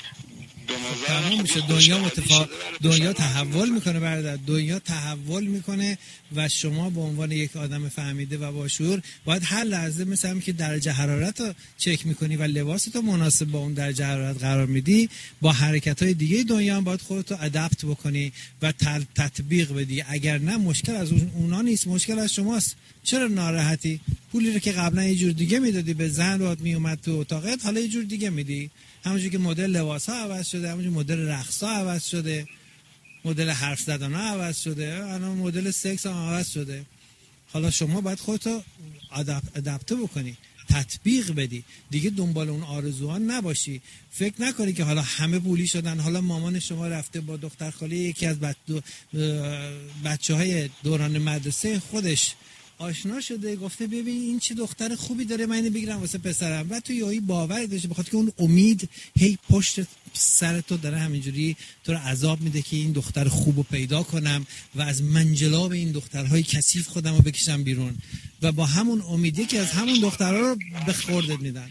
تمام میشه. دنیا متفا... دنیا تحول میکنه برادر، دنیا تحول میکنه و شما به عنوان یک آدم فهمیده و با شعور باید هر لحظه مثل هم که درجه حرارت رو چک میکنی و لباست رو مناسب با اون درجه حرارت قرار میدی، با حرکت های دیگه دنیا هم باید خودت رو ادپت بکنی و تطبیق بدی. اگر نه مشکل از اونا نیست، مشکل از شماست. چرا ناراحتی؟ پولی رو که قبلا یه جور دیگه میدادی به زن باید میومد تو اتاقت، حالا یه جور دیگه میدی. همونجوری که مدل لباس ها عوض شده، همونجوری مدل رقص ها عوض شده، مدل حرف زدن ها عوض شده، الان مدل سکس هم عوض شده. حالا شما باید خودتو ادپته بکنی، تطبیق بدی، دیگه دنبال اون آرزوها نباشی. فکر نکنی که حالا همه پولی شدن، حالا مامان شما رفته با دختر خاله یکی از بچه های دوران مدرسه خودش آشنا شده، گفته ببین این چه دختر خوبی داره، من اینو بگیرم واسه پسرم، و تو یهویی باور داشته بخاطر که اون امید هی پشت سر تو داره همینجوری تو رو عذاب میده که این دختر خوبو پیدا کنم و از منجلاب این دخترهای کثیف خودم رو بکشم بیرون، و با همون امیدی که از همون دخترها رو به خوردت میدن.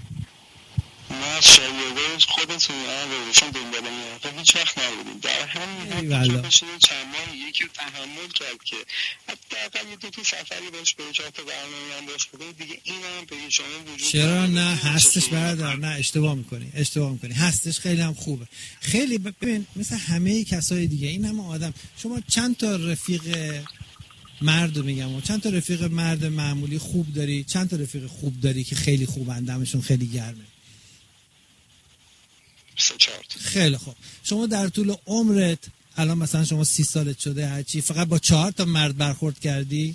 ما شایعه خودتون آقا دنبال این هیچ وقت نبودیم، در همین حد بشه چند ماه یکی رو تحمل کرد که حداقل یه دو تا سفری باش به چهار تا برنامه هم باش بکنید دیگه. این هم به شما وجود چرا نه هستش برادر، نه اشتباه میکنی اشتباه میکنی هستش، خیلی هم خوبه. خیلی ببین مثل همه کسای دیگه این هم آدم، شما چند تا رفیق مرد رو میگم و چند تا رفیق مرد معمولی خوب داری، چند تا رفیق خوب داری که خیلی خوبن، دمشون خیلی گرمه؟ خیلی خوب. شما در طول عمرت الان مثلا شما سی سالت شده هرچی، فقط با چهار تا مرد برخورد کردی؟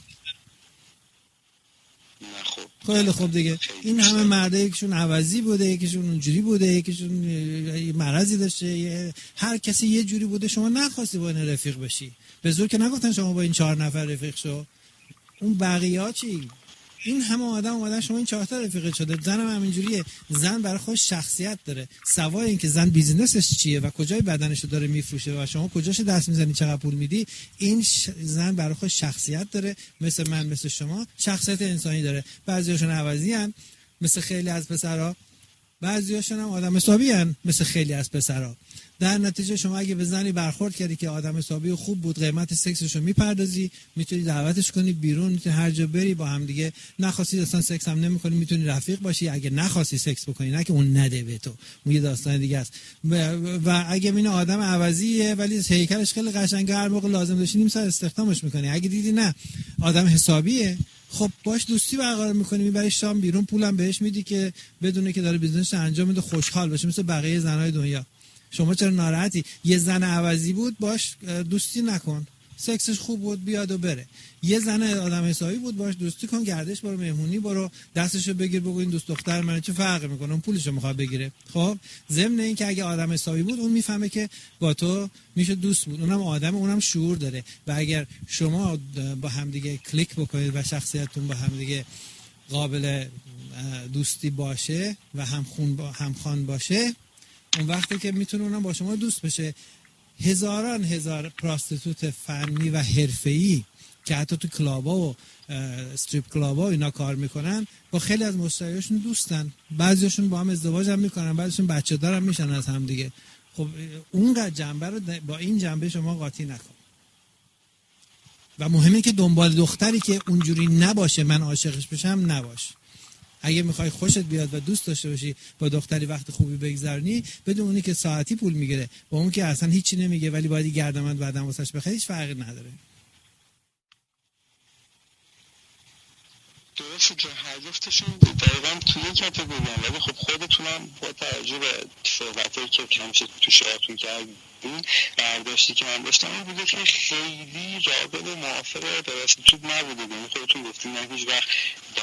نه خوب. خیلی خوب دیگه. این همه مرده یکیشون عوضی بوده، یکیشون اونجوری بوده، یکیشون مرضی داشته، هر کسی یه جوری بوده. شما نخواستی با این رفیق بشی، به زور که نگفتن شما با این چهار نفر رفیق شو. اون بقیه ها چی؟ این همه آدم اومدن شما این چهار تا رفیق شده. زن هم همینجوریه، زن برای خودش شخصیت داره، سوای اینکه زن بیزینسش چیه و کجای بدنشو داره میفروشه و شما کجاش دست میزنی چقدر پول میدی، این ش... زن برای خودش شخصیت داره، مثل من مثل شما شخصیت انسانی داره. بعضیاشون عوضی ان مثل خیلی از پسرها، بعضیاشون هم آدم حسابی ان مثل خیلی از پسرها. در نتیجه شما اگه به زنی برخورد کردی که آدم حسابی خوب بود، قیمت سکسش رو میپردازی، میتونی دعوتش کنی بیرون، میتونی هر جا بری با هم دیگه. نخواستی اصلا سکس هم نمی‌کنی، میتونی رفیق باشی. اگه نخواستی سکس بکنی، نه که اون نده به تو، اون یه داستان دیگه است. و اگه این آدم عوضیه ولی هیکلش خیلی قشنگه، هر موقع لازم داشتی نیم ساعت استخدامش می‌کنی. اگه دیدی نه آدم حسابیه، خب باش دوستی برقرار می‌کنی، میبری شام بیرون، پولم بهش میدی که بدونه که داره بیزنسش انجام میده، خوشحال باشه مثل بقیه زنای دنیا. شما چرا ناراحتی؟ یه زن عوضی بود باش دوستی نکن، سکسش خوب بود بیاد و بره. یه زن آدم حسابی بود باش دوستی کن، گردش برو، مهمونی برو، دستشو بگیر بگو این دوست دختر من، چه فرقی میکنه، اون پولشو میخواد بگیره. خب ضمن این که اگه آدم حسابی بود اون میفهمه که با تو میشه دوست بود، اونم آدم، اونم شعور داره. و اگر شما با همدیگه کلیک بکنید و شخصیتتون با همدیگه قابل دوستی باشه و همخون با همخوان باشه، اون وقتی که میتونه اونم با شما دوست بشه. هزاران هزار پراستیتوت فنی و حرفه‌ای که حتی تو کلابا و استریپ کلابا اینا کار میکنن با خیلی از مشتریاشون دوستن، بعضیاشون با هم ازدواج هم میکنن، بعضیشون بچه دار هم میشن از هم دیگه. خب اونقدر جنبه رو با این جنبه شما قاطی نکن. و مهمه که دنبال دختری که اونجوری نباشه من عاشقش بشم نباش. اگه میخوای خوشت بیاد و دوست داشته باشی با دختری وقت خوبی بگذرونی، بدون اونی که ساعتی پول میگیره با اون که اصلا هیچی نمیگه ولی باید گردمند بعدم واسش بخری، هیچ فرقی نداره. درسته که هر جفتشون دقیقا توی کاتگوری هم، ولی خب خودتونم با توجه به صحبتایی که کمشه تو شاهتون کردین برداشتی که من داشتم این بوده که خیلی رابط و موافق پراستیتوت نبوده. یعنی خودتون گفتین نه هیچ وقت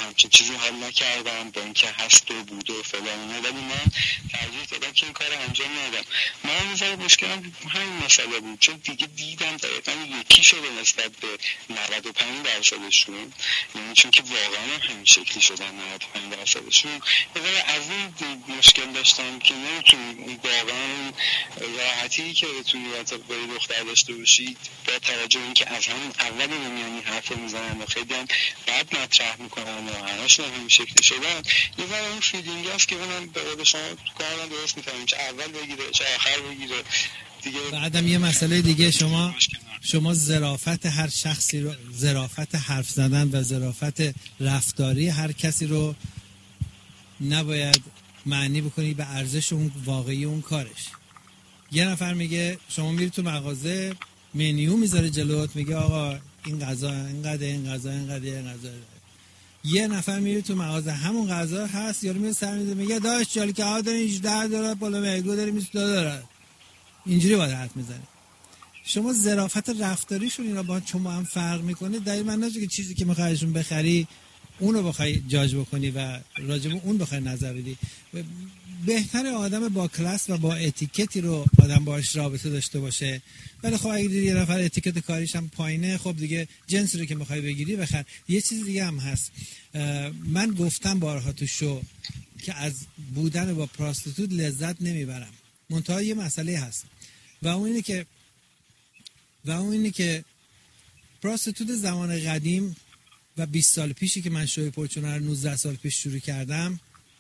همچین چیزی حال نکردم با اینکه هست و بوده و فلان اینا، ولی من ترجیح دادم که این کار انجام ندم. من نظر مشکلم همین مسئله بود، چون دیگه دیدم دقیقا یکی شده نسبت به نود و پنج درصدشون، یعنی چون که واقعا همین شکلی شدن نود و پنج درصدشون. از این مشکل داشتم که نمیتونی واقعا راحتی که بتونی با یه دختر داشته باشید، با توجه به اینکه از همون اول نمیانی حرف میزنن و خیلی هم بعد مطرح میکنن و همشون همین شکلی شدن، یه ذره اون فیلینگ هست که من به قول شما کاملا درست میفهمم، چه اول بگیره چه آخر بگیره دیگه. بعدم یه مسئله دیگه، شما شما ظرافت هر شخصی رو، ظرافت حرف زدن و ظرافت رفتاری هر کسی رو نباید معنی بکنی به ارزش اون واقعی اون کارش. یه نفر میگه، شما میری تو مغازه منیو میذاره جلوت، میگه آقا این غذا اینقدر، این غذا اینقدر، این غذا. یه نفر میره تو مغازه همون غذا هست، یارو میره سر میده میگه داش جالی که ها داریم هجده دلار، بالا میگو داریم بیست دلار. اینجوری باید حرف میزنه. شما ظرافت رفتاریشون اینا با شما هم فرق میکنه. در این معنی که چیزی که میخوای ازشون بخری اون رو بخوای جاج بکنی و راجع به اون بخوای نظر بدی. بهتر آدم با کلاس و با اتیکتی رو آدم باهاش رابطه داشته باشه. ولی خب اگه یه نفر اتیکت کاریش هم پایینه، خب دیگه جنسی رو که میخوای بگیری بخر. یه چیز دیگه هم هست، من گفتم بارها تو شو که از بودن با پراستیتوت لذت نمیبرم. منتها یه مسئله هست و اون اینه که و اون اینه که پراستیتوت زمان قدیم و بیست سال پیشی که من شوی پرچونه رو نوزده سال پیش شروع کردم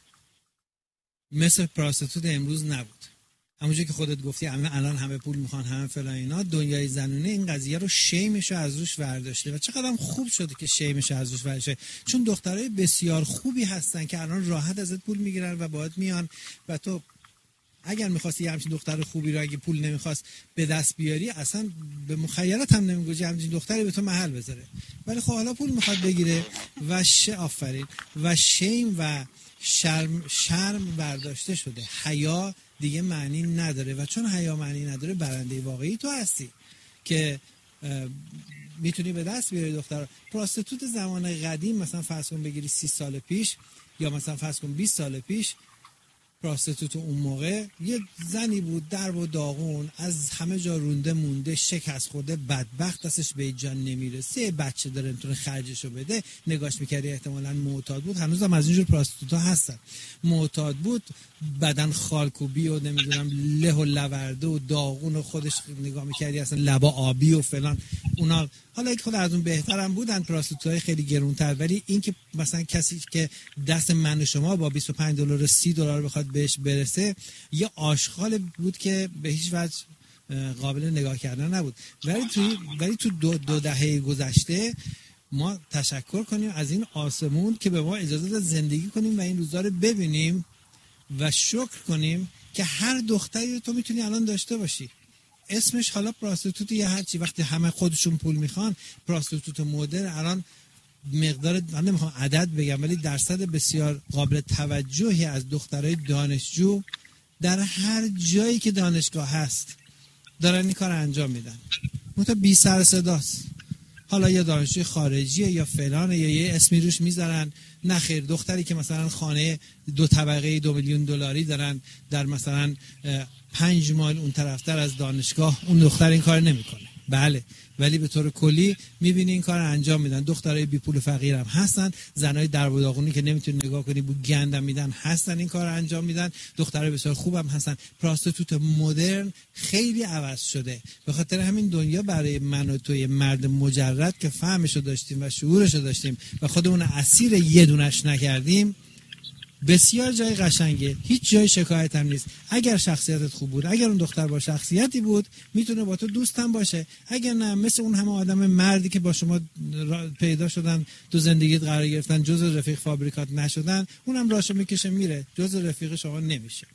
مثل پراستیتوت امروز نبود. همونجوری که خودت گفتی الان همه پول میخوان، همه فلان اینا، دنیای زنونه این قضیه رو شیمش رو از روش برداشته و چقدر خوب شده که شیمش رو از روش برداشته، چون دخترای بسیار خوبی هستن که الان راحت ازت پول میگیرن و باهات میان و تو اگر می‌خواستی همچین دختر خوبی رو اگه پول نمی‌خواست به دست بیاری اصلا به مخیلت هم نمی‌گوجی همچین دختری به تو محل بذاره. ولی خب حالا پول می‌خواد بگیره و ش آفرین و شیم و شرم شرم برداشته شده. حیا دیگه معنی نداره و چون حیا معنی نداره برنده واقعی تو هستی که میتونی به دست بیاری دختر. پراستیتوت زمان قدیم مثلا فرض کن بگیری سی سال پیش یا مثلا فرض کن بیست سال پیش، پراستیتوت اون موقع یه زنی بود درب و داغون، از همه جا رونده مونده، شکست خورده، بدبخت، دستش به جان نمیرسه، بچه داره میتونه خرجشو بده، نگاش میکردی احتمالاً معتاد بود. هنوزم از اینجور پراستیتوتا هستن، معتاد بود، بدن خالکوبی و نمیدونم له و لورده و داغون و خودش نگاه میکردی اصلا لبا آبی و فلان. اونا حالا خود از اون بهترم بودن، پراستیتوتای خیلی گرونتر، ولی این که مثلا کسی که دست من و شما با بیست و پنج دلار سی دلار بخواد بهش برسه، یه آشغال بود که به هیچ وجه قابل نگاه کردن نبود. ولی تو ولی تو دو, دو دهه گذشته ما تشکر کنیم از این آسمون که به ما اجازه داد زندگی کنیم و این روزا رو ببینیم و شکر کنیم که هر دختری رو تو میتونی الان داشته باشی. اسمش حالا پراستیتوت یا هر چی، وقتی همه خودشون پول میخوان، پراستیتوت مدرن الان مقدار، من نمیخوام عدد بگم ولی درصد بسیار قابل توجهی از دخترای دانشجو در هر جایی که دانشگاه هست دارن این کار انجام میدن. منتها بی سر صداست. حالا یا دانشجوی خارجیه یا فلانه یا یه اسمی روش میذارن. نه خیر، دختری که مثلا خانه دو طبقه دو میلیون دلاری دارن در مثلا پنج مایل اون طرفتر از دانشگاه، اون دختر این کار نمیکنه. بله، ولی به طور کلی میبینی این کار انجام میدن. دخترای بی پول و فقیر هم هستن، زنای در و داغونی که نمیتونی نگاه کنی بو گندم میدن هستن، این کار انجام میدن. دخترای بسیار خوب هم هستن. پراستیتوت مدرن خیلی عوض شده. به خاطر همین دنیا برای من و توی مرد مجرد که فهمشو داشتیم و شعورشو داشتیم و خودمون اسیر یه دونش نکردیم، بسیار جای قشنگه، هیچ جای شکایت هم نیست. اگر شخصیتت خوب بود، اگر اون دختر با شخصیتی بود، میتونه با تو دوستم باشه. اگر نه، مثل اون همه آدم مردی که با شما پیدا شدن، تو زندگیت قرار گرفتن، جزء رفیق فابریکات نشدن، اونم راشو میکشه میره، جزء رفیق شما نمیشه.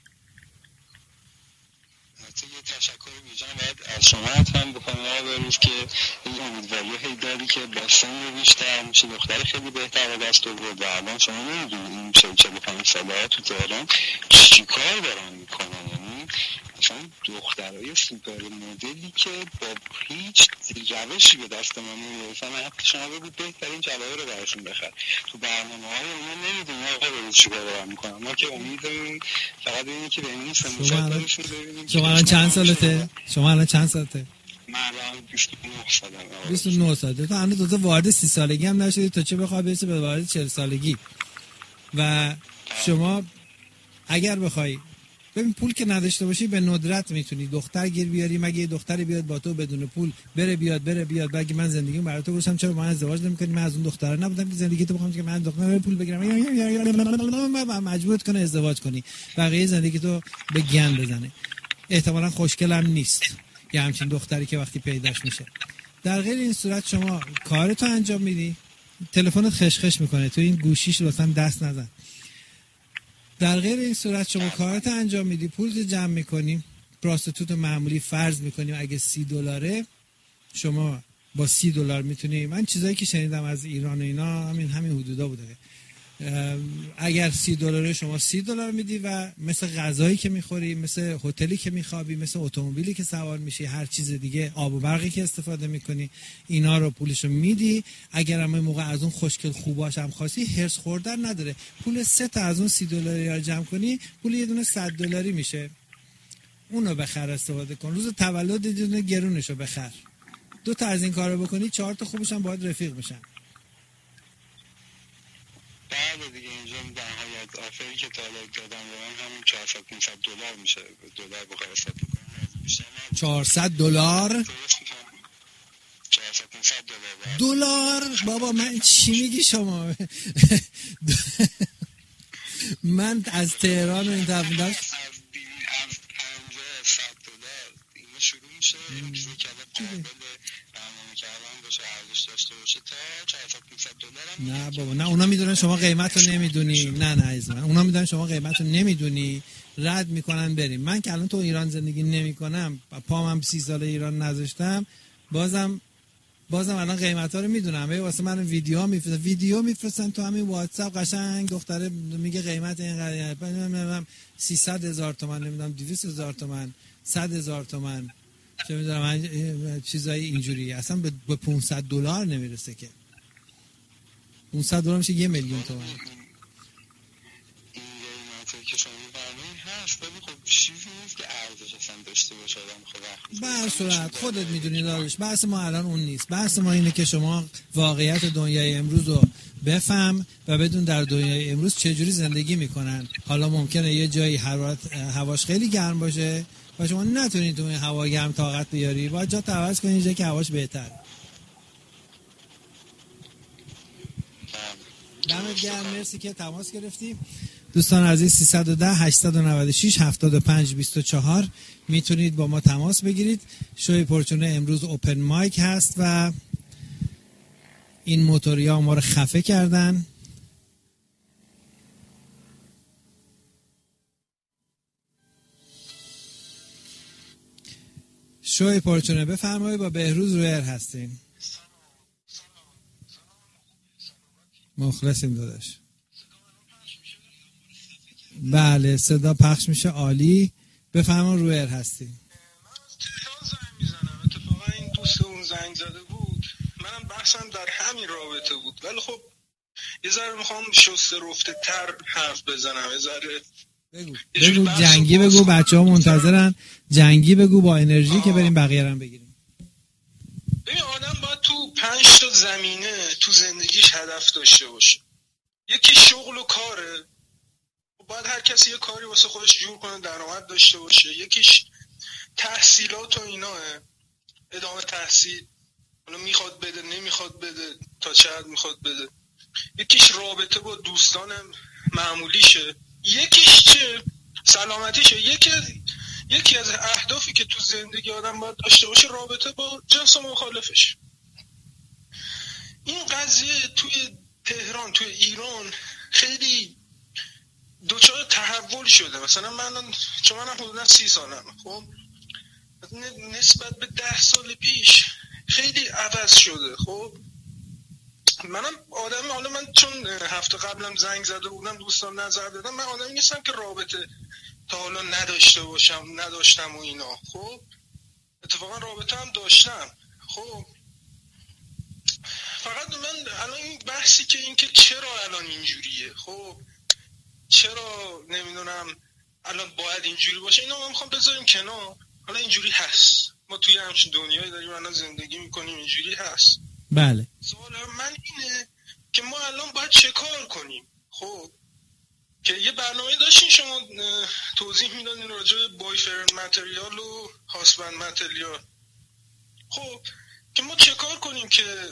یه تشکر ویژه‌ام باید از شما هم بکنم آقا بروز که این امیدواری هی داری که با سن بیشتر میشه دختر خیلی بهتر دست آورد و الان شما نمیدونید این چهل چهل و پنج ساله ها تو تهران چی کار دارن میکنن. یعنی مثلا دخترای سوپر مدلی که با هیچ روشی به دست ما نمیرسن، حتی شما بگو بهترین جواهر رو براشون بخر، تو برنامه های اونا نمیدونی آقا رو چی کار میکنن. ما که امیدمون فقط اینه که ببینیم سموشت دارشون ببینیم. شما الان چند سالته؟ شما الان چند سالته؟ من الان بیست و نه سالم. بیست و نه سالته. تو هنوز دوتا وارد سی سالگی هم نشدی، تا چه بخوای برسی به وارد چهل سالگی. و شما اگر بخوای ببین پول که نداشته باشی به ندرت میتونی دختر گیر بیاری، مگه یه دختری بیاد با تو بدون پول بره بیاد بره بیاد بگی من زندگیمو برای تو گذاشتم چرا با من ازدواج نمی‌کنی؟ من از اون دختره نبودم که زندگی تو بخوام که من دختر پول بگیرم مجبورت کنه ازدواج کنی، بقیه زندگی تو به گند بزنه. احتمالاً خوشگلم نیست یه همچین دختری که وقتی پیداش میشه. در غیر این صورت شما کارتو انجام میدی، تلفنت خشخش میکنه، تو این گوشیش لطفاً دست نزن. در غیر این صورت شما کارت انجام میدی، پولت جمع میکنیم، پراستیتوت معمولی فرض میکنیم اگه سی دلاره شما با سی دلار میتونی، من چیزایی که شنیدم از ایران و اینا همین همین حدودا بوده، اگر سی دلاره شما سی دلار میدی و مثل غذایی که میخوری، مثل هتلی که میخوابی، مثل اتومبیلی که سوار میشی، هر چیز دیگه، آب و برقی که استفاده میکنی، اینا رو پولشو میدی. اگر هم موقع از اون خوشگل خوباش هم خواستی، هرس خوردن نداره، پول سه تا از اون سی دلاری رو جمع کنی پول یه دونه صد دلاری میشه، اونو بخر استفاده کن. روز تولد یه دونه گرونشو بخر، دو تا از این کارو بکنی چهار تا خوبش هم باید رفیق میشن. بعد دیگه اینجا در نهایت آفری که تا الان دادم به من همون چهارصد پانصد دلار میشه، دلار بخوام حساب بکنم چهارصد دلار چهارصد پانصد دلار. بابا من چی میگی شما؟ من از تهران و این طرف بودم از صد دلار اینو شروع میشه چیزی که قابل برنامه کردن باشه، ارزش داشته باشه تا چهارصد پانصد دلار. نه بابا نه، اونا میدونن شما قیمت رو نمیدونی. نه نه عزیز من، اونا میدونن شما قیمت رو نمیدونی، رد میکنن بریم. من که الان تو ایران زندگی نمیکنم، پامم سی سال ایران نذاشتم، بازم بازم الان قیمت ها رو میدونم. واسه من ویدیو میفرستن ویدیو میفرستن تو همین واتساپ، قشنگ دختره میگه قیمت اینقدر، سیصد هزار تومان، نمیدونم دویست هزار تومان، صد هزار تومان، چه میدونم چیزای اینجوری، اصلا به پانصد دلار نمیرسه که. پانصد دلار میشه یه میلیون تومان. این قیمتی که شما می‌فرمایید هست، ولی خب چیزی نیست که ارزش اصلا داشته باشه. آدم خب به هر صورت خودت میدونی دارش، بحث ما الان اون نیست. بحث ما اینه که شما واقعیت دنیای امروز رو بفهم و بدون در دنیای امروز چجوری زندگی میکنن. حالا ممکنه یه جایی حرارت هواش خیلی گرم باشه و شما نتونید تو این هوا گرم طاقت بیاری، باید جا عوض کنید جایی که هواش بهتر. دمت گرم، مرسی که تماس گرفتی. دوستان عزیز سیصد و ده هشتصد و نود و شش هفتاد و پنج بیست و چهار میتونید با ما تماس بگیرید. شوی پرچونه امروز اوپن مایک هست و این موتوریا ما رو خفه کردن. شوی پرچونه بفرمایید، با بهروز رویر هستین. مخلصیم داداش. بله صدا پخش میشه، عالی. بفرمایید رویر هستی. من از تهران زنگ میزنم، اتفاقا این دوست اون زنگ زده بود، منم بحثم در همین رابطه بود، ولی خب یه ذره میخوام شسته رفته تر حرف بزنم، یه ذره بگو بگو جنگی بگو، بچه ها منتظرن. جنگی بگو با انرژی آه. که بریم بقیه رو بگیریم. ببین آدم باید تو پنج تا زمینه تو زندگیش هدف داشته باشه. یکی شغل و کاره، باید هر کسی یه کاری واسه خودش جور کنه، درآمد داشته باشه. یکیش تحصیلات و ایناه، ادامه تحصیل، حالا میخواد بده نمیخواد بده، تا چه حد میخواد بده. یکیش رابطه با دوستان معمولیشه. یکیش چه سلامتیشه. یکی یکی از اهدافی که تو زندگی آدم باید داشته باشه رابطه با جنس مخالفش. این قضیه توی تهران، توی ایران خیلی دوچار تحول شده. مثلا من چون من حدودا سی سالم، خب نسبت به ده سال پیش خیلی عوض شده. خب منم آدم، حالا من چون هفته قبلم زنگ زده بودم دوستان نظر دادم، من آدمی نیستم که رابطه تا حالا نداشته باشم نداشتم و اینا. خب اتفاقا رابطه هم داشتم. خب فقط من الان این بحثی که این که چرا الان اینجوریه، خب چرا نمیدونم الان باید اینجوری باشه، اینا ما میخوام بذاریم کنار. حالا اینجوری هست، ما توی همچین دنیایی داریم الان زندگی میکنیم، اینجوری هست. بله. سوال من اینه که ما الان باید چه کار کنیم؟ خب که یه برنامه داشتین شما توضیح میدادین راجع به بایفرند متریال و هاسبند متریال. خب که ما چه کار کنیم که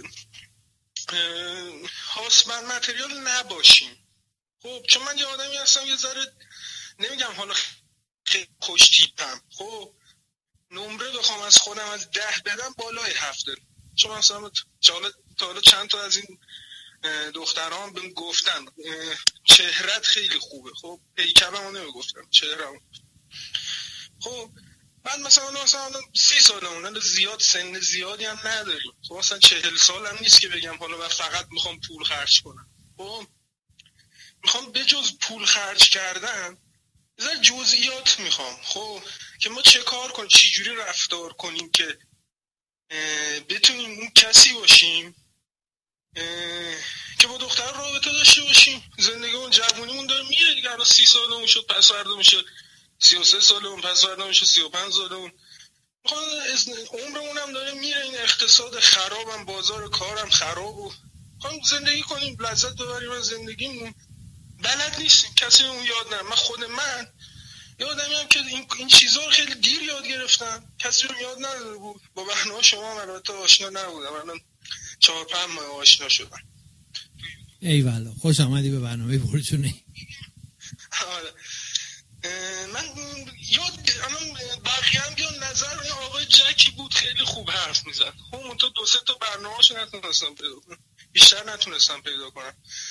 هاسبند متریال نباشیم؟ خب چون من یه آدمی هستم یه ذره نمیگم حالا خیلی خوش تیپم، خب نمره بخوام از خودم از ده بدم بالای هفته. چون مثلا تا حالا چند تا از این دختران بهم گفتن چهرت خیلی خوبه، خب پیکرمو نمیگفتم چهرم. خب بعد مثلا مثلا سی سالمون، زیاد سن زیادی هم نداریم، خب مثلا چهل سالم نیست که بگم حالا من فقط میخوام پول خرج کنم. خب میخوام بجز پول خرج کردن بذار جزئیات میخوام. خب که ما چه کار کنیم، چی جوری رفتار کنیم که بتونیم اون کسی باشیم که با دختر رابطه داشته باشیم. زندگیمون جوونیمون داره میره دیگه، الان سی سالمون شد، پس فردا میشه سی و سه سالمون، پس فردا میشه سی و پنج سالمون. عمرمون هم داره میره، این اقتصاد خرابم، بازار کارم خراب و خواهیم زندگی کنیم، لذت ببریم از زندگیمون. بلد نیستیم، کسی اون یاد نرم. من خود من یادم هم که این, این چیزها رو خیلی دیر یاد گرفتم، کسی رو یاد نداده بود. با برنامه شما هم البته آشنا نبودم، الان چهار پنج ماه آشنا شدم. ایوالا، خوش آمدی به برنامه برجونی. من یاد الان بقیه هم بیان نظر این آقای جکی بود، خیلی خوب حرف میزد. خب من تو دو سه تا برنامه‌اشو نتونستم پیدا کنم، بیشتر نتونستم پیدا کنم.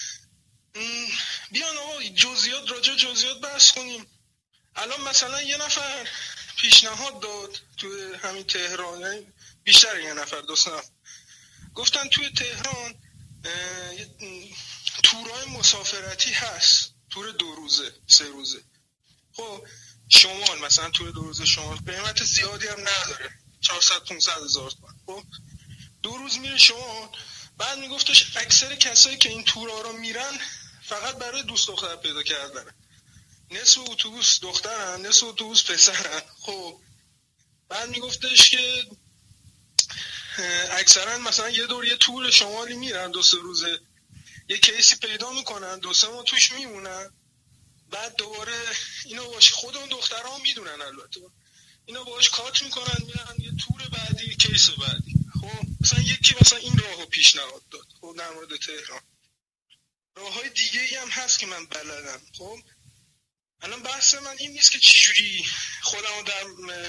بیان آقا جزئیات، راجع جزئیات بحث کنیم. الان مثلا یه نفر پیشنهاد داد تو همین تهران، یعنی بیشتر یه نفر، دو سه نفر گفتن توی تهران تورای مسافرتی هست، تور دو روزه سه روزه. خب شمال مثلا تور دو روزه شمال قیمت زیادی هم نداره، چهارصد پانصد هزار تومان. خب دو روز میره شمال. بعد میگفتش اکثر کسایی که این تورا رو میرن فقط برای دوست دختر پیدا کردنه، نصف اتوبوس دخترن نصف اتوبوس پسرن. خب بعد میگفتش که اکثرا مثلا یه دور یه تور شمالی میرن دو سه روزه، یه کیسی پیدا میکنن، دو سه ماه توش میمونن، بعد دوباره اینا باش خود اون دخترها میدونن، البته اینا باش کات میکنن میرن یه تور بعدی، کیس بعدی. خب مثلا یکی مثلا این راهو پیشنهاد داد. خب در مورد تهران راههای دیگه ای هم هست که من بلدم. خب الان بحث من این نیست که چجوری خودمو در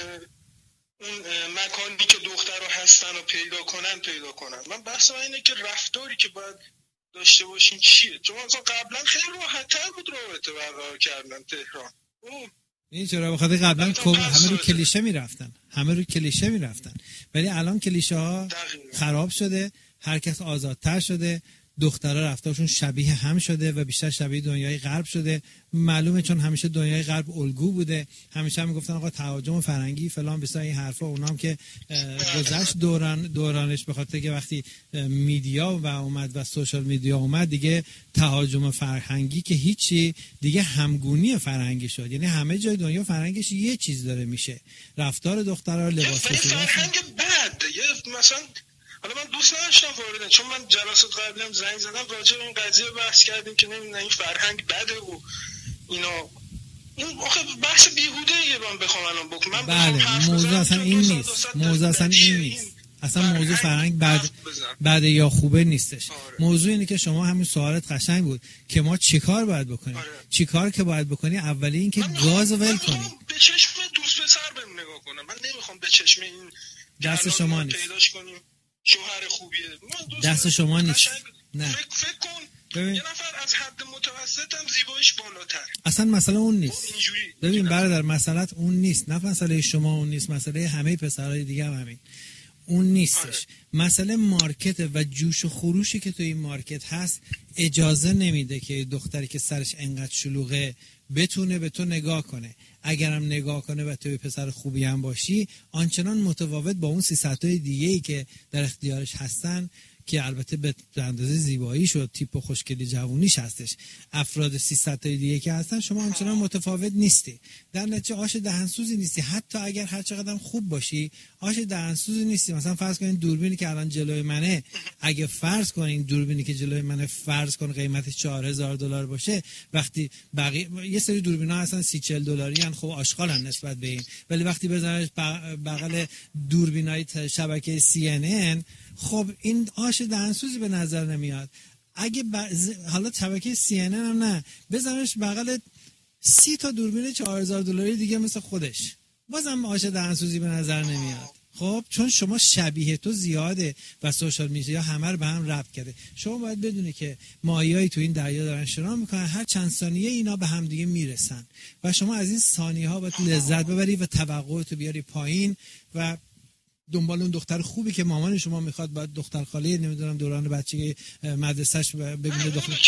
اون مکانی که دخترها هستن و پیدا کنن پیدا کنن. من بحث من اینه که رفتاری که باید داشته باشین چیه. چون مثلا قبلا خیلی راحت‌تر بود رابطه برقرار کردن تهران. این چرا بخاطر قبلا همه رو کلیشه میرفتن، همه رو کلیشه میرفتن، ولی الان کلیشه ها خراب شده، هر کس آزادتر شده، دخترها رفتارشون شبیه هم شده و بیشتر شبیه دنیای غرب شده. معلومه چون همیشه دنیای غرب الگو بوده، همیشه هم میگفتن آقا تهاجم فرنگی فلان بسا این حرفا. اونام که گذشت دوران دورانش، به خاطر که وقتی میدیا و اومد و سوشال میدیا اومد دیگه تهاجم فرهنگی که هیچی، دیگه همگونی فرهنگی شد. یعنی همه جای دنیا فرهنگش یه چیز داره میشه، رفتار دخترها، لباس پوشیدن. فرهنگ بد یه مثلا حالا من دوست نداشتم واردن، چون من جلسات قبلی هم زنگ زدم راجع به این قضیه بحث کردیم که نمیدونم این فرهنگ بده و اینا. این آخه بحث بیهوده ایه من بخوام الان بکنم. من بله موضوع اصلا این نیست، موضوع اصلا این نیست، اصلا موضوع فرهنگ بد بد یا خوبه نیستش. آره. موضوع اینه که شما همین سوالت قشنگ بود که ما چیکار باید بکنیم. آره. چیکار که باید بکنی اولی این که گاز ول کنی. من به چشم دوست پسر بهم نگاه کنم، من نمیخوام به چشم این دست شما نیست، پیداش کنیم شوهر خوبیه، دست شما نیست. نه فکر, فکر کن ببین. یه نفر از حد متوسط هم زیباییش بالاتر. اصلا مسئله اون نیست. ببین برادر، مسئله اون نیست، نه مسئله شما اون نیست، مسئله همه پسرای دیگه هم همین. اون نیستش. مسئله مارکت و جوش و خروشی که تو این مارکت هست اجازه نمیده که دختری که سرش انقدر شلوغه بتونه به تو نگاه کنه. اگرم نگاه کنه و تو پسر خوبی هم باشی، آنچنان متفاوت با اون سیصد تای دیگه‌ای که در اختیارش هستن که البته به اندازه زیباییش و تیپ و خوشگلی جوونیش هستش، افراد سیصد تای دیگه که هستن، شما آنچنان متفاوت نیستی. در نتیجه آش دهنسوزی نیستی. حتی اگر هر چقدر خوب باشی، آش دهنسوزی نیستی. مثلا فرض کنین دوربینی که الان جلوی منه، اگه فرض کنین دوربینی که جلوی منه فرض کن قیمتش چهار هزار دلار باشه، وقتی بقیه یه سری دوربینا هستن سی چهل دلاری ان، خب آشغالن نسبت به این، ولی وقتی بزنش بغل دوربینای شبکه سی ان ان، خب این آش دهنسوزی به نظر نمیاد. اگه بز... حالا شبکه سی ان ان هم نه، بزنش بغل سی تا دوربین چهار هزار دلاری دیگه مثل خودش، بازم آش دهنسوزی به نظر نمیاد. خب چون شما شبیه تو زیاده و سوشال میدیا همه رو به هم ربط کرده. شما باید بدونی که ماهیایی تو این دریا دارن شنا میکنن، هر چند ثانیه اینا به هم دیگه میرسن و شما از این ثانیه ها باید لذت ببری و توقعتو بیاری پایین و دنبال اون دختر خوبی که مامان شما میخواد، باید دختر خاله نمیدونم دوران بچگی مدرسه‌اش ببینه دختر.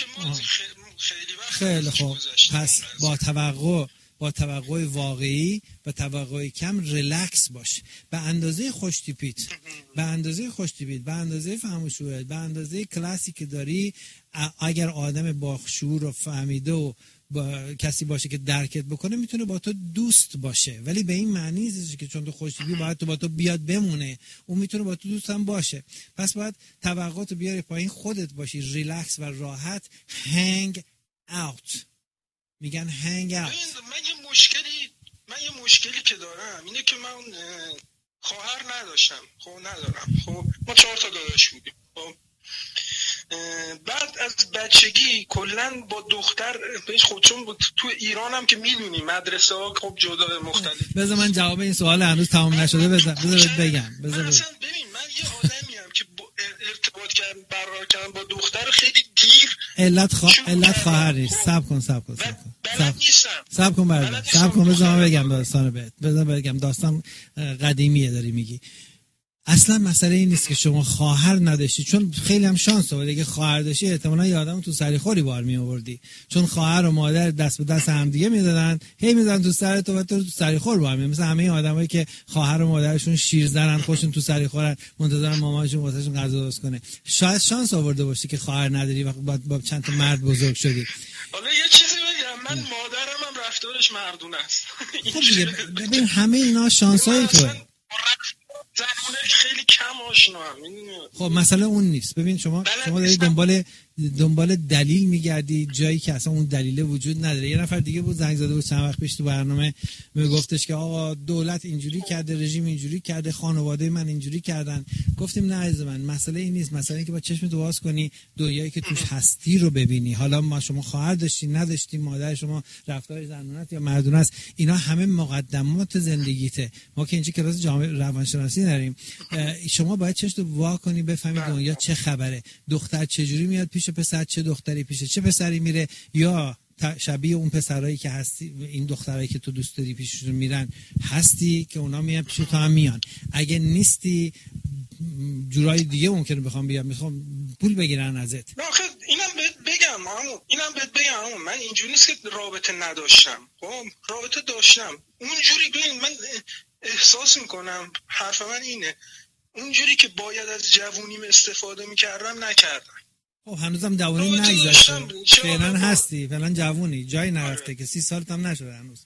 خیلی خوب. پس با توقع با توقع واقعی و توقع کم ریلکس باش. به اندازه خوش تیپیت، به اندازه خوش تیپیت، به اندازه فهم و شعور، به اندازه کلاسی که داری، اگر آدم با شعور و فهمیده و با کسی باشه که درکت بکنه، میتونه با تو دوست باشه. ولی به این معنی نیست که چون تو خوشتیپی باید تو با تو بیاد بمونه. اون میتونه با تو دوست هم باشه. پس باید توقعاتو بیاری پایین، خودت باشی ریلکس و راحت. هنگ اوت. میگن هنگ اوت. من یه مشکلی من یه مشکلی که دارم اینه که من خواهر نداشتم، خب ندارم. خب ما چهار تا داداش بودیم. خب بعد از بچگی کلا با دختر پیش خودشون بود. تو ایران هم که میدونی مدرسه ها خب جدا مختلف. بذار من جواب این سوال هنوز تمام نشده بذار بذار بگم. بذار مثلا ببین من یه آدمی ام که ارتباط کردن برقرار کردن با دختر خیلی دیر. علت خوا... علت خواهر نیست. صبر کن صبر کن صبر کن. بلد نیستم. صبر کن برادر. صبر کن بذار من بگم داستان بهت. بذار بگم داستان قدیمیه داری میگی. اصلا مسئله این نیست که شما خواهر نداشتی، چون خیلی هم شانس آوردی. اگه خواهر داشتی احتمالاً یه آدمو تو سریخوری بار می آوردی، چون خواهر و مادر دست به دست هم دیگه میدادن، هی میزدن تو سر تو و تو تو سریخور بار می. مثلا همه آدمایی که خواهر و مادرشون شیرزنن، خودشون تو سریخورن، منتظرن مامانشون واسهشون غذا درست کنه. شاید شانس آورده باشی که خواهر نداری و با, با چند تا مرد بزرگ شدی. حالا یه چیزی بگم، من مادرم هم رفتارش مردونه است. خب دیگه ببین همه اینا شانسای توئه. زمانش خیلی کم آشنا هم. خب مسئله اون نیست. ببین شما شما داری دنبال دنبال دلیل میگردی جایی که اصلا اون دلیل وجود نداره. یه نفر دیگه بود زنگ زده بود چند وقت پیش تو برنامه، میگفتش که آقا دولت اینجوری کرده، رژیم اینجوری کرده، خانواده من اینجوری کردن. گفتیم نه عزیز من، مسئله این نیست. مسئله این که با چشمت باز کنی دنیایی که توش هستی رو ببینی. حالا ما شما خواهر داشتی نداشتی، مادر شما رفتار زنونت یا مردونه است، اینا همه مقدمات زندگیته. ما که اینجا کلاس جامعه روانشناسی نداریم. شما باید چشمت وا کنی بفهمی دنیا چه خبره. دختر چجوری میاد پیش پسر، چه دختری پیش چه پسری میره، یا شبیه اون پسرایی که هستی، این دخترایی که تو دوست داری پیششون میرن هستی که اونا میان پیش تو هم میان. اگه نیستی جورای دیگه ممکنه بخوام بیام میخوام پول بگیرن ازت. نه آخه اینم بهت بگم عمو، اینم بهت بگم عمو، من اینجوری نیست که رابطه نداشتم. خب رابطه داشتم. اونجوری ببین من احساس میکنم، حرف من اینه، اونجوری که باید از جوونیم استفاده میکردم نکردم. خب هنوزم جوونی نگذاشتی، فعلا هستی، فعلا جوونی، جایی نرفته که سی سالت هم نشده هنوز.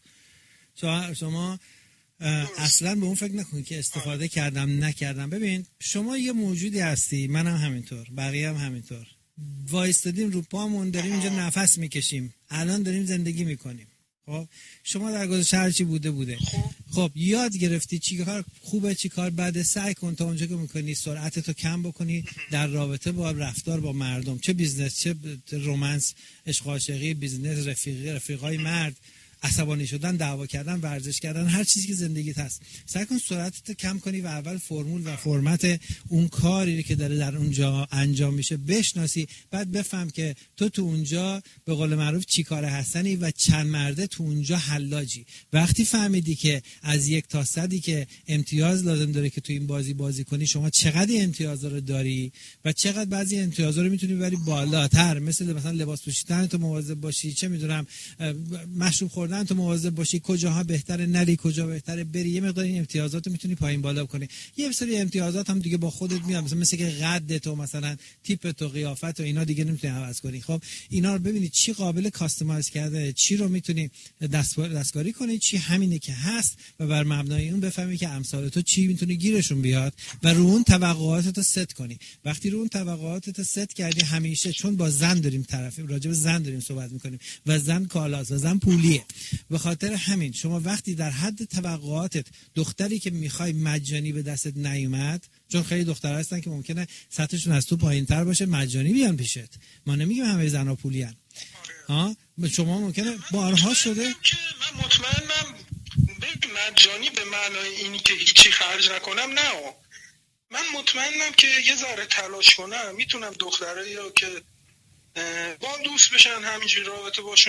شما اصلا به اون فکر نکنید که استفاده کردم نکردم. ببین شما یه موجودی هستی، منم هم همینطور، بقیه هم همینطور. وایستادیم رو پامون، داریم اینجا نفس میکشیم، الان داریم زندگی میکنیم. خب شما در گذشته هر چی بوده بوده. خب یاد گرفتی چی کار خوبه چی کار بده، سعی کن تا اونجا که میکنی سرعتتو کم بکنی در رابطه با رفتار با مردم، چه بیزنس چه رومانس، عشق عاشقی، بیزنس، رفیقی، رفیقای مرد. عصبانی شدن، دعوا کردن، ورزش کردن، هر چیزی که زندگیت هست. سعی کن سرعتت کم کنی و اول فرمول و فرمت اون کاری که داره در اونجا انجام میشه بشناسی، بعد بفهم که تو تو اونجا به قول معروف چی کاره هستنی و چند مرده تو اونجا حلاجی. وقتی فهمیدی که از یک تا صدی که امتیاز لازم داره که تو این بازی بازی کنی، شما چقدر امتیاز رو داری و چقدر بعضی امتیازا رو میتونی ببری بالاتر، مثل مثلا لباس پوشیدن تو مواظب باشی، چه میدونم مشروب خوردن تو مواظب باشی، کجاها بهتره نری، کجا بهتره بری، یه مقدار این امتیازات رو میتونی پایین بالا کنی. یه سری امتیازات هم دیگه با خودت میاد، مثلا مثل که قد تو، مثلا تیپ تو، قیافت و اینا دیگه نمیتونی عوض کنی. خب اینا رو ببینید چی قابل کاستماایز کرده، چی رو میتونی دستکاری کنی، چی همینه که هست و بر مبنای اون بفهمی که امثال تو چی میتونی گیرشون بیاد و رو اون توقعاتت رو ست کنی. وقتی رو اون توقعاتت رو ست کردی، همیشه چون با زن داریم طرف راجع به زن داریم صحبت میکنیم و زن کالاست و زن پولیه، به خاطر همین شما وقتی در حد توقعاتت دختری که میخوای مجانی به دستت نیومد، چون خیلی دخترها هستن که ممکنه سطحشون از تو پایینتر باشه مجانی بیان پیشت، ما نمیگیم همه زنا پولیان ها، شما ممکنه بارها شده که من مطمئنم به مجانی به معنای اینی که هیچی خرج نکنم، نه، من مطمئنم که یه ذره تلاش کنم میتونم دخترایی رو که با دوست بشن همینجوری رابطه باشون